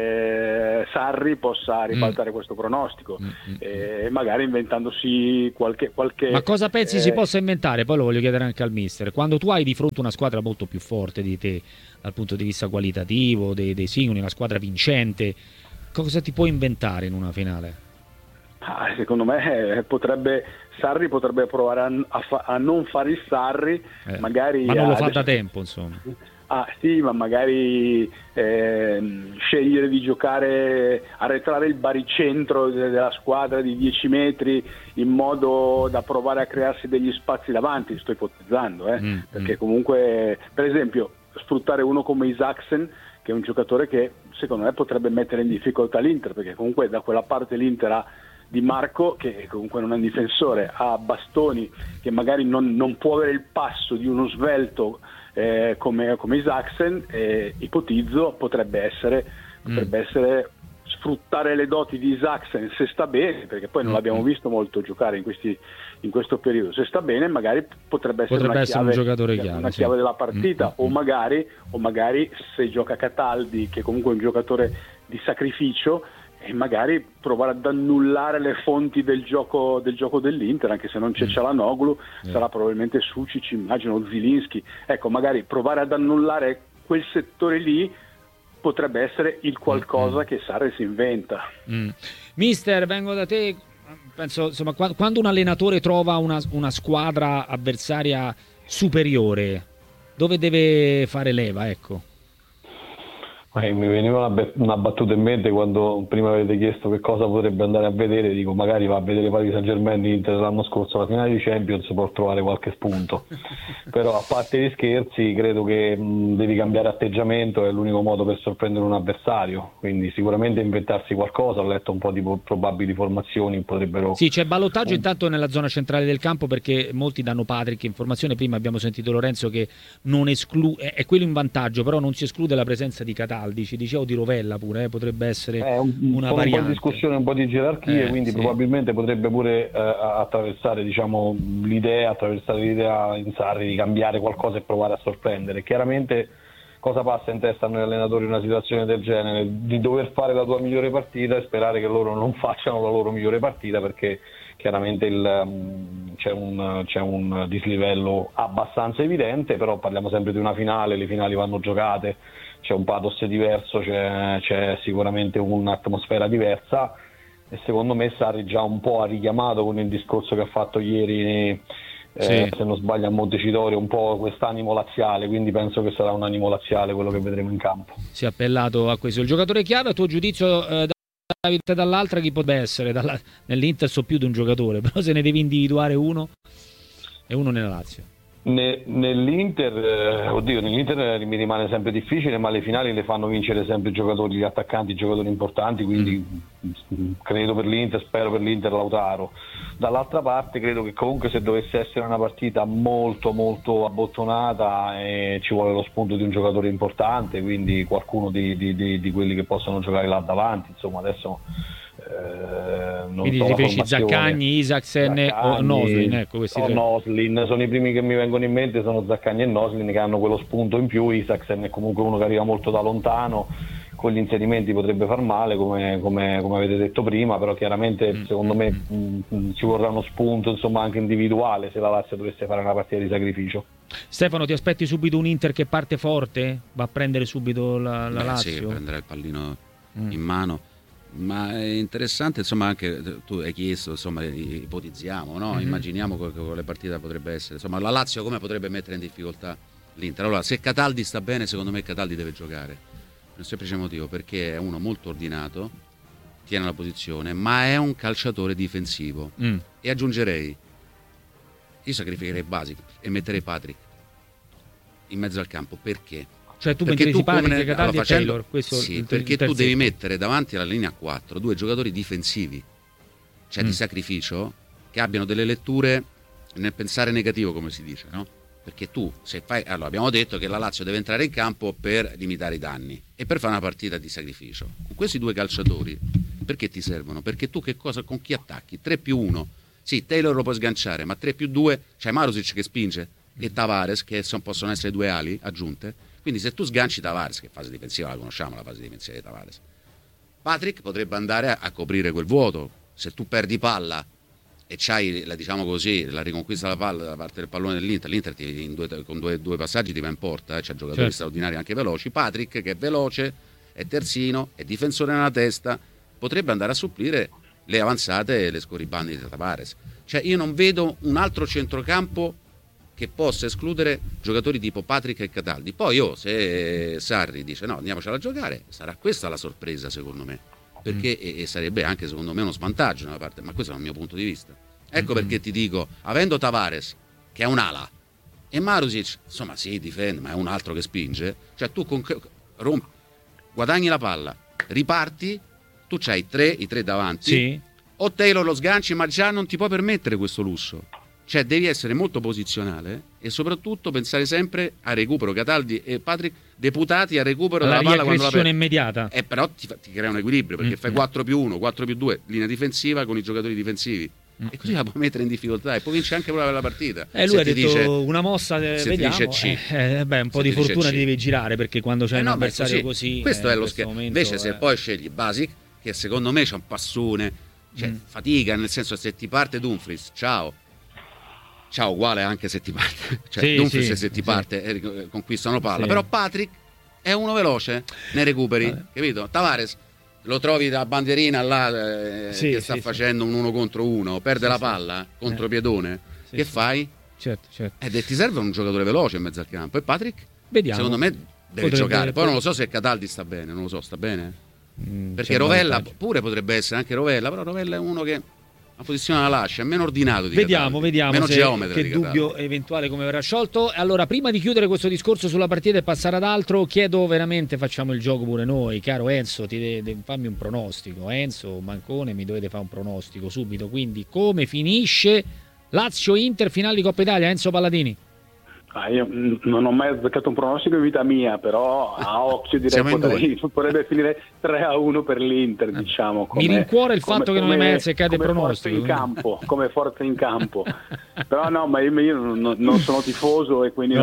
Sarri possa ribaltare questo pronostico, magari inventandosi qualche... Ma cosa pensi si possa inventare? Poi lo voglio chiedere anche al mister. Quando tu hai di fronte una squadra molto più forte di te dal punto di vista qualitativo, dei singoli, una squadra vincente, cosa ti puoi inventare in una finale? Secondo me Sarri potrebbe provare a non fare il Sarri, magari, ma non lo fa da tempo, insomma. Sì, ma magari scegliere di giocare, arretrare il baricentro della squadra di 10 metri in modo da provare a crearsi degli spazi davanti, sto ipotizzando, perché comunque, per esempio, sfruttare uno come Isaksen, che è un giocatore che secondo me potrebbe mettere in difficoltà l'Inter, perché comunque da quella parte l'Inter ha Di Marco, che comunque non è un difensore, ha Bastoni, che magari non può avere il passo di uno svelto come Isaksen, ipotizzo potrebbe essere sfruttare le doti di Isaksen se sta bene, perché poi non l'abbiamo visto molto giocare in questo periodo, se sta bene magari potrebbe essere un giocatore chiave, una chiave della partita, o magari se gioca Cataldi, che comunque è un giocatore di sacrificio, e magari provare ad annullare le fonti del gioco dell'Inter, anche se non c'è Çalhanoğlu, sarà probabilmente Sučić, immagino, Zielinski, ecco, magari provare ad annullare quel settore lì potrebbe essere il qualcosa che Sarri si inventa. Mister, vengo da te, penso, insomma, quando un allenatore trova una squadra avversaria superiore, dove deve fare leva, ecco? Mi veniva una battuta in mente quando prima avete chiesto che cosa potrebbe andare a vedere, dico magari va a vedere Paris Saint-Germain Inter l'anno scorso alla finale di Champions, può trovare qualche spunto. Però a parte gli scherzi, credo che devi cambiare atteggiamento, è l'unico modo per sorprendere un avversario, quindi sicuramente inventarsi qualcosa. Ho letto un po' di probabili formazioni, potrebbero... Sì, c'è ballottaggio intanto nella zona centrale del campo, perché molti danno Patrick informazione, prima abbiamo sentito Lorenzo che non è quello in vantaggio, però non si esclude la presenza di Cataldi, ci dicevo di Rovella pure, potrebbe essere una variante. Un po' di discussione, un po' di gerarchie, quindi probabilmente potrebbe pure attraversare l'idea in Sarri di cambiare qualcosa e provare a sorprendere. Chiaramente cosa passa in testa a noi allenatori in una situazione del genere? Di dover fare la tua migliore partita e sperare che loro non facciano la loro migliore partita, perché chiaramente c'è un dislivello abbastanza evidente, però parliamo sempre di una finale, le finali vanno giocate, c'è un pathos diverso, c'è sicuramente un'atmosfera diversa, e secondo me Sarri già un po' ha richiamato con il discorso che ha fatto ieri, se non sbaglio a Montecitorio, un po' quest'animo laziale, quindi penso che sarà un animo laziale quello che vedremo in campo. Si è appellato a questo. Il giocatore chiave, a tuo giudizio, dall'altra chi potrebbe essere? Nell'Inter so più di un giocatore, però se ne devi individuare uno, e uno nella Lazio. Nell'Inter mi rimane sempre difficile, ma le finali le fanno vincere sempre i giocatori, gli attaccanti, i giocatori importanti, quindi credo per l'Inter, spero per l'Inter Lautaro. Dall'altra parte credo che comunque se dovesse essere una partita molto molto abbottonata, ci vuole lo spunto di un giocatore importante, quindi qualcuno di quelli che possono giocare là davanti, insomma adesso quindi riferisci Zaccagni, Isaksen o Noslin, ecco, questi tre. Noslin sono i primi che mi vengono in mente, sono Zaccagni e Noslin, che hanno quello spunto in più. Isaksen è comunque uno che arriva molto da lontano, con gli inserimenti potrebbe far male, come avete detto prima, però chiaramente secondo me ci vorrà uno spunto, insomma, anche individuale, se la Lazio dovesse fare una partita di sacrificio. Stefano, ti aspetti subito un Inter che parte forte? Va a prendere subito la Lazio? Sì, prenderà il pallino in mano. Ma è interessante, insomma, anche tu hai chiesto, insomma, ipotizziamo, no? Immaginiamo con le partite potrebbe essere, insomma, la Lazio come potrebbe mettere in difficoltà l'Inter. Allora, se Cataldi sta bene, secondo me Cataldi deve giocare, per un semplice motivo, perché è uno molto ordinato, tiene la posizione, ma è un calciatore difensivo. E aggiungerei, io sacrificherei Basic e metterei Patrick in mezzo al campo. Perché? Cioè tu metteresti Patrick, Cataldi e Taylor? Sì, perché tu devi mettere davanti alla linea 4 2 giocatori difensivi, cioè di sacrificio, che abbiano delle letture nel pensare negativo, come si dice, no? Perché tu, se fai, allora abbiamo detto che la Lazio deve entrare in campo per limitare i danni e per fare una partita di sacrificio. Con questi 2 calciatori, perché ti servono? Perché tu con chi attacchi? 3+1. Sì, Taylor lo puoi sganciare, ma 3+2 c'è Marusic che spinge e Tavares, che possono essere 2 ali aggiunte. Quindi se tu sganci Tavares, che fase difensiva la conosciamo, la fase difensiva di Tavares, Patrick potrebbe andare a coprire quel vuoto. Se tu perdi palla e c'hai, diciamo così, la riconquista della palla da parte del pallone dell'Inter, l'Inter con due passaggi ti va in porta, c'ha giocatori straordinari anche veloci. Patrick, che è veloce, è terzino, è difensore nella testa, potrebbe andare a supplire le avanzate e le scorribande di Tavares. Cioè io non vedo un altro centrocampo che possa escludere giocatori tipo Patrick e Cataldi. Poi se Sarri dice no, andiamocela a giocare, sarà questa la sorpresa secondo me, perché e sarebbe anche secondo me uno svantaggio da una parte, ma questo è il mio punto di vista. Ecco perché ti dico, avendo Tavares che è un'ala e Marusic, insomma sì, difende, ma è un altro che spinge, cioè tu guadagni la palla, riparti, tu c'hai i tre davanti, o Taylor lo sganci, ma già non ti puoi permettere questo lusso. Cioè devi essere molto posizionale e soprattutto pensare sempre a recupero. Cataldi e Patrick deputati a recupero della palla quando la immediata. Però ti crea un equilibrio, perché fai 4+1, 4+2, linea difensiva con i giocatori difensivi. E così la puoi mettere in difficoltà e poi vince anche proprio la partita. Lui ha detto una mossa, vediamo. Un po' di fortuna ti devi girare, perché quando c'è un avversario così. Questo è lo scherzo. Invece se poi scegli Basic, che secondo me c'ha un passone, cioè fatica, nel senso se ti parte Dumfries, ciao, uguale anche se ti parte, cioè Dumfries se ti parte conquistano palla, però Patrick è uno veloce nei recuperi, capito? Tavares lo trovi da bandierina là che sta facendo un 1 contro 1, perde la palla contro piedone, che fai? Certo. Ed ti serve un giocatore veloce in mezzo al campo, e Patrick secondo me deve giocare. Poi non lo so se Cataldi sta bene, non lo so, sta bene? Perché Rovella pure potrebbe essere anche Rovella, però Rovella è uno che la posizione la lascia, è meno ordinato di vediamo meno geometra, che dubbio eventuale come verrà sciolto. Allora, prima di chiudere questo discorso sulla partita e passare ad altro, chiedo veramente, facciamo il gioco pure noi, caro Enzo, fammi un pronostico. Enzo, Mancone, mi dovete fare un pronostico subito, quindi come finisce Lazio-Inter finale di Coppa Italia? Enzo Palladini. Io non ho mai azzeccato un pronostico in vita mia, però a occhio direi potrebbe finire 3-1 per l'Inter, diciamo. Mi rincuora il fatto che non hai mai azzeccato il pronostico. Come forza in campo. Però no, ma io non sono tifoso e quindi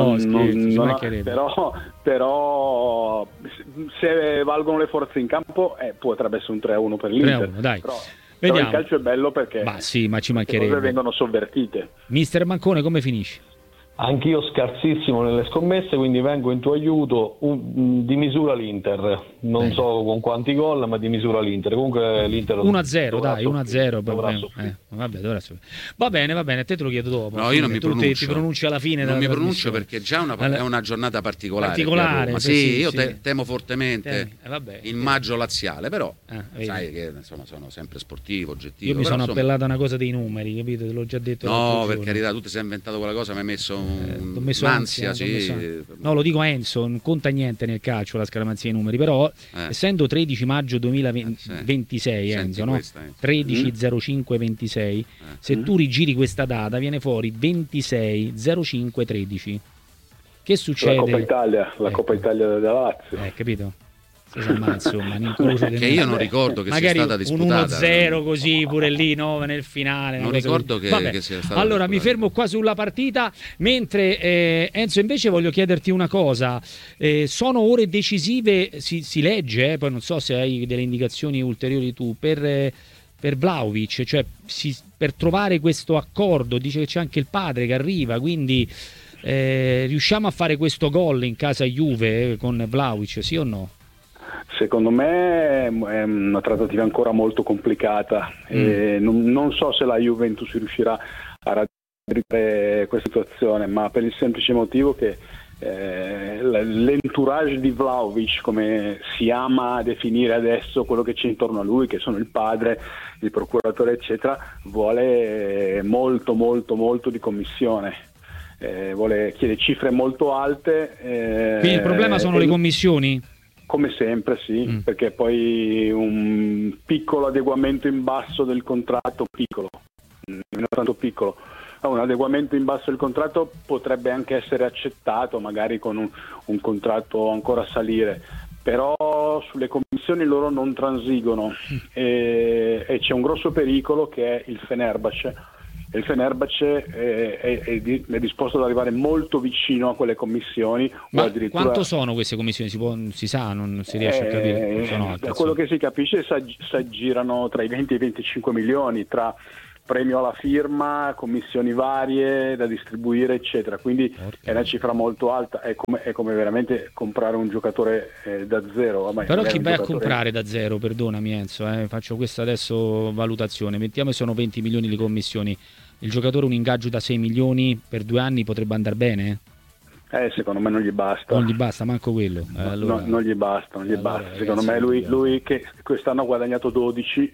però se valgono le forze in campo potrebbe essere un 3-1 per l'Inter. 3-1, dai. Però il calcio è bello perché ma ci mancherebbe. Le cose vengono sovvertite. Mister Mancone, come finisce? Anch'io scarsissimo nelle scommesse, quindi vengo in tuo aiuto, di misura l'Inter, non so con quanti gol, ma di misura l'Inter. Comunque l'Inter 1-0, dai, 1-0. Vabbè, va bene, a te te lo chiedo dopo. No, io non mi pronuncio. Ti pronunci alla fine. Non mi pronuncio perché già è una giornata particolare. Ma io temo fortemente il maggio laziale, però sai che insomma sono sempre sportivo, oggettivo. Io mi sono appellato a una cosa dei numeri, capito? Te l'ho già detto. No, per carità, tu ti sei inventato quella cosa, mi hai messo un'ansia, no, lo dico a Enzo, non conta niente nel calcio la scaramanzia dei numeri, però essendo 13 maggio 2026 Enzo, no? 13/05/26, se tu rigiri questa data viene fuori 26/05/13. Che succede? La Coppa Italia della Lazio, capito? Insomma, che io non ricordo che sia stata disputata, un 1-0 così pure lì, no, nel finale non ricordo che sia stata allora disputata. Mi fermo qua sulla partita, mentre Enzo invece voglio chiederti una cosa. Sono ore decisive, si legge, poi non so se hai delle indicazioni ulteriori tu, per Vlahovic, cioè per trovare questo accordo. Dice che c'è anche il padre che arriva, quindi riusciamo a fare questo gol in casa Juve con Vlahovic, sì o no? Secondo me è una trattativa ancora molto complicata e non so se la Juventus riuscirà a raggiungere questa situazione, ma per il semplice motivo che l'entourage di Vlahovic, come si ama definire adesso quello che c'è intorno a lui, che sono il padre, il procuratore eccetera, vuole molto di commissione, chiede cifre molto alte. Quindi il problema sono le commissioni? Come sempre sì, perché poi un piccolo adeguamento in basso del contratto, non tanto piccolo, un adeguamento in basso del contratto potrebbe anche essere accettato, magari con un contratto ancora a salire, però sulle commissioni loro non transigono e c'è un grosso pericolo che è il Fenerbahce. Il Fenerbahce è disposto ad arrivare molto vicino a quelle commissioni. Ma o addirittura... quanto sono queste commissioni? Si sa, non si riesce a capire? Sono da quello che si capisce si aggirano tra i 20 e i 25 milioni, tra premio alla firma, commissioni varie da distribuire eccetera, quindi è una cifra molto alta, è come veramente comprare un giocatore da zero. Però chi vai a comprare da zero, perdonami Enzo, faccio questa adesso valutazione, mettiamo che sono 20 milioni le commissioni, il giocatore un ingaggio da 6 milioni per 2 anni potrebbe andare bene? Secondo me non gli basta. Non gli basta manco quello. Allora... non gli basta. Ragazzi, secondo me lui che quest'anno ha guadagnato 12,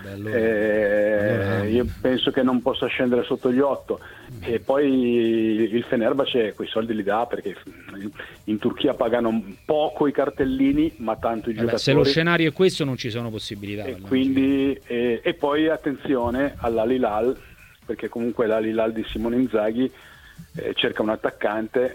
io penso che non possa scendere sotto gli 8. E poi il Fenerbahce quei soldi li dà, perché in Turchia pagano poco i cartellini, ma tanto i giocatori. Se lo scenario è questo non ci sono possibilità. E poi attenzione all'Al Hilal, perché comunque l'Al Hilal di Simone Inzaghi cerca un attaccante,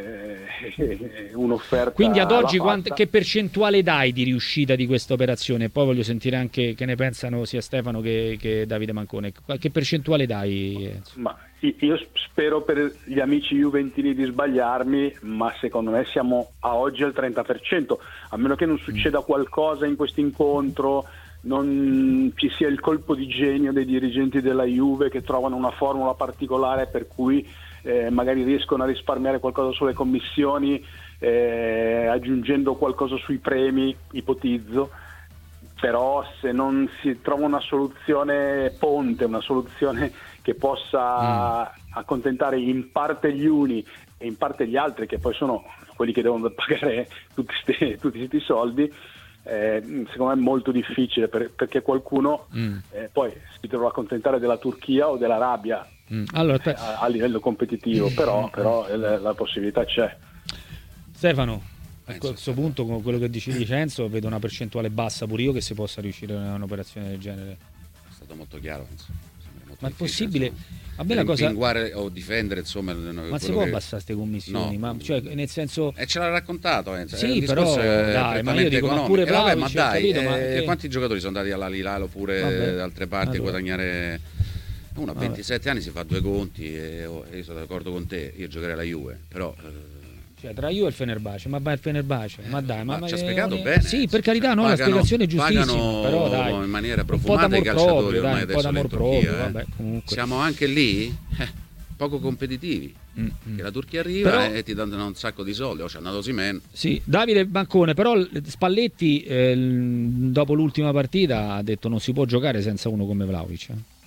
un'offerta. Quindi ad oggi che percentuale dai di riuscita di questa operazione? Poi voglio sentire anche che ne pensano sia Stefano che Davide Mancone. Che percentuale dai? Ma io spero per gli amici juventini di sbagliarmi, ma secondo me siamo a oggi al 30%, a meno che non succeda qualcosa in questo incontro, non ci sia il colpo di genio dei dirigenti della Juve che trovano una formula particolare per cui magari riescono a risparmiare qualcosa sulle commissioni, aggiungendo qualcosa sui premi, ipotizzo. Però se non si trova una soluzione ponte, una soluzione che possa accontentare in parte gli uni e in parte gli altri, che poi sono quelli che devono pagare tutti questi soldi, secondo me è molto difficile, perché qualcuno poi si dovrà accontentare della Turchia o dell'Arabia. Allora, a livello competitivo, però la possibilità c'è. Stefano, a questo punto, con quello che dici Vincenzo, vedo una percentuale bassa pure io che si possa riuscire a un'operazione del genere. È stato molto chiaro, ma è possibile? Insomma, a me la cosa o difendere, insomma, ma si può abbassare queste commissioni? No. Ma cioè, nel senso, ce l'ha raccontato, sì, però dai, ma io dico, ma pure ma dai, capito, quanti giocatori sono andati all'Al-Hilal oppure da altre parti a guadagnare? Uno a 27 anni si fa due conti e io sono d'accordo con te, io giocherei alla Juve, però cioè tra Juve e il Fenerbahce, ma va il Fenerbahce, ma dai, ma ci ha spiegato bene. Sì, per carità, no, la spiegazione è giustissima, però dai, in maniera profumata i calciatori ormai adesso in Turchia, vabbè, comunque. Siamo anche lì poco competitivi, che la Turchia arriva però, e ti danno un sacco di soldi, c'è andato Osimhen. Sì, Davide Bancone, però Spalletti dopo l'ultima partita ha detto non si può giocare senza uno come Vlahovic.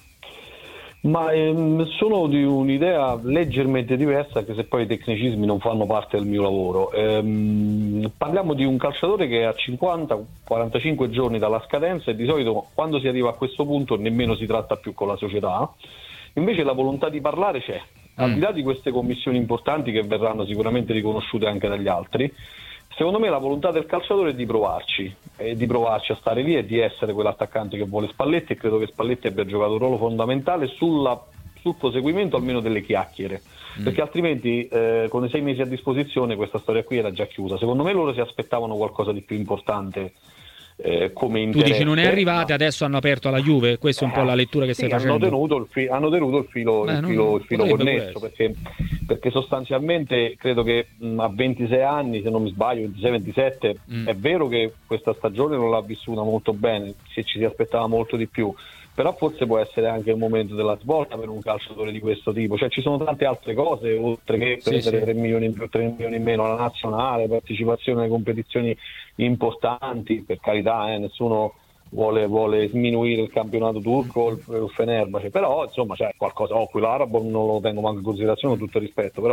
Ma sono di un'idea leggermente diversa, anche se poi i tecnicismi non fanno parte del mio lavoro. Parliamo di un calciatore che ha 50-45 giorni dalla scadenza e di solito quando si arriva a questo punto nemmeno si tratta più con la società. Invece la volontà di parlare c'è, al di là di queste commissioni importanti che verranno sicuramente riconosciute anche dagli altri. Secondo me la volontà del calciatore è di provarci a stare lì e di essere quell'attaccante che vuole Spalletti, e credo che Spalletti abbia giocato un ruolo fondamentale sul proseguimento almeno delle chiacchiere, perché altrimenti con i 6 mesi a disposizione questa storia qui era già chiusa. Secondo me loro si aspettavano qualcosa di più importante come interesse. Tu dici non è arrivata, adesso hanno aperto alla Juve, questa è un po' la lettura che stai facendo. Hanno tenuto il filo connesso, perché sostanzialmente credo che a 26 anni, se non mi sbaglio, 26-27, è vero che questa stagione non l'ha vissuta molto bene, se ci si aspettava molto di più, però forse può essere anche il momento della svolta per un calciatore di questo tipo. Cioè ci sono tante altre cose, oltre che prendere 3 milioni in più, 3 milioni in meno, la nazionale, partecipazione alle competizioni importanti, per carità, nessuno vuole sminuire il campionato turco o il Fenerbahce, però insomma c'è qualcosa, qui l'arabo non lo tengo manco in considerazione con tutto il rispetto, però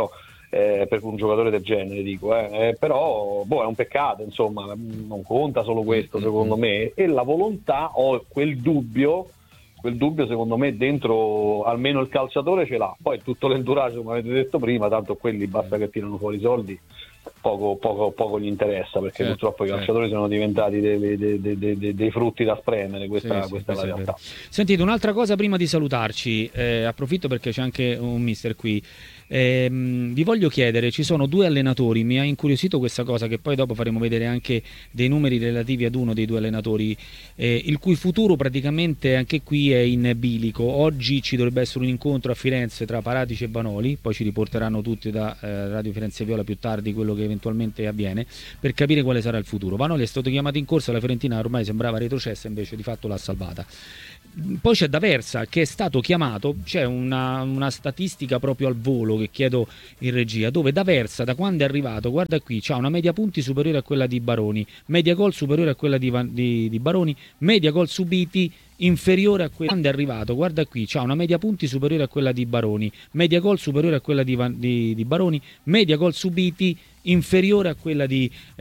per un giocatore del genere, dico, però è un peccato, insomma, non conta solo questo secondo me, e la volontà o quel dubbio secondo me dentro almeno il calciatore ce l'ha, poi tutto l'entourage come avete detto prima, tanto quelli basta che tirano fuori i soldi, poco gli interessa, perché purtroppo i calciatori sono diventati dei frutti da spremere, questa è la realtà. Sentite, un'altra cosa prima di salutarci, approfitto perché c'è anche un mister qui. Vi voglio chiedere, ci sono 2 allenatori, mi ha incuriosito questa cosa, che poi dopo faremo vedere anche dei numeri relativi ad uno dei 2 allenatori, il cui futuro praticamente anche qui è in bilico. Oggi ci dovrebbe essere un incontro a Firenze tra Paratici e Vanoli, poi ci riporteranno tutti da Radio Firenze Viola più tardi quello che eventualmente avviene, per capire quale sarà il futuro. Vanoli è stato chiamato in corsa, la Fiorentina ormai sembrava retrocessa, invece di fatto l'ha salvata. Poi c'è D'Aversa che è stato chiamato, c'è una statistica proprio al volo che chiedo in regia, dove D'Aversa da quando è arrivato, guarda qui, c'ha una media punti superiore a quella di Baroni, media gol superiore a quella di Baroni, media gol subiti inferiore a quella quando è arrivato, guarda qui, c'ha una media punti superiore a quella di Baroni, media gol superiore a quella di Baroni, media gol subiti inferiore a quella di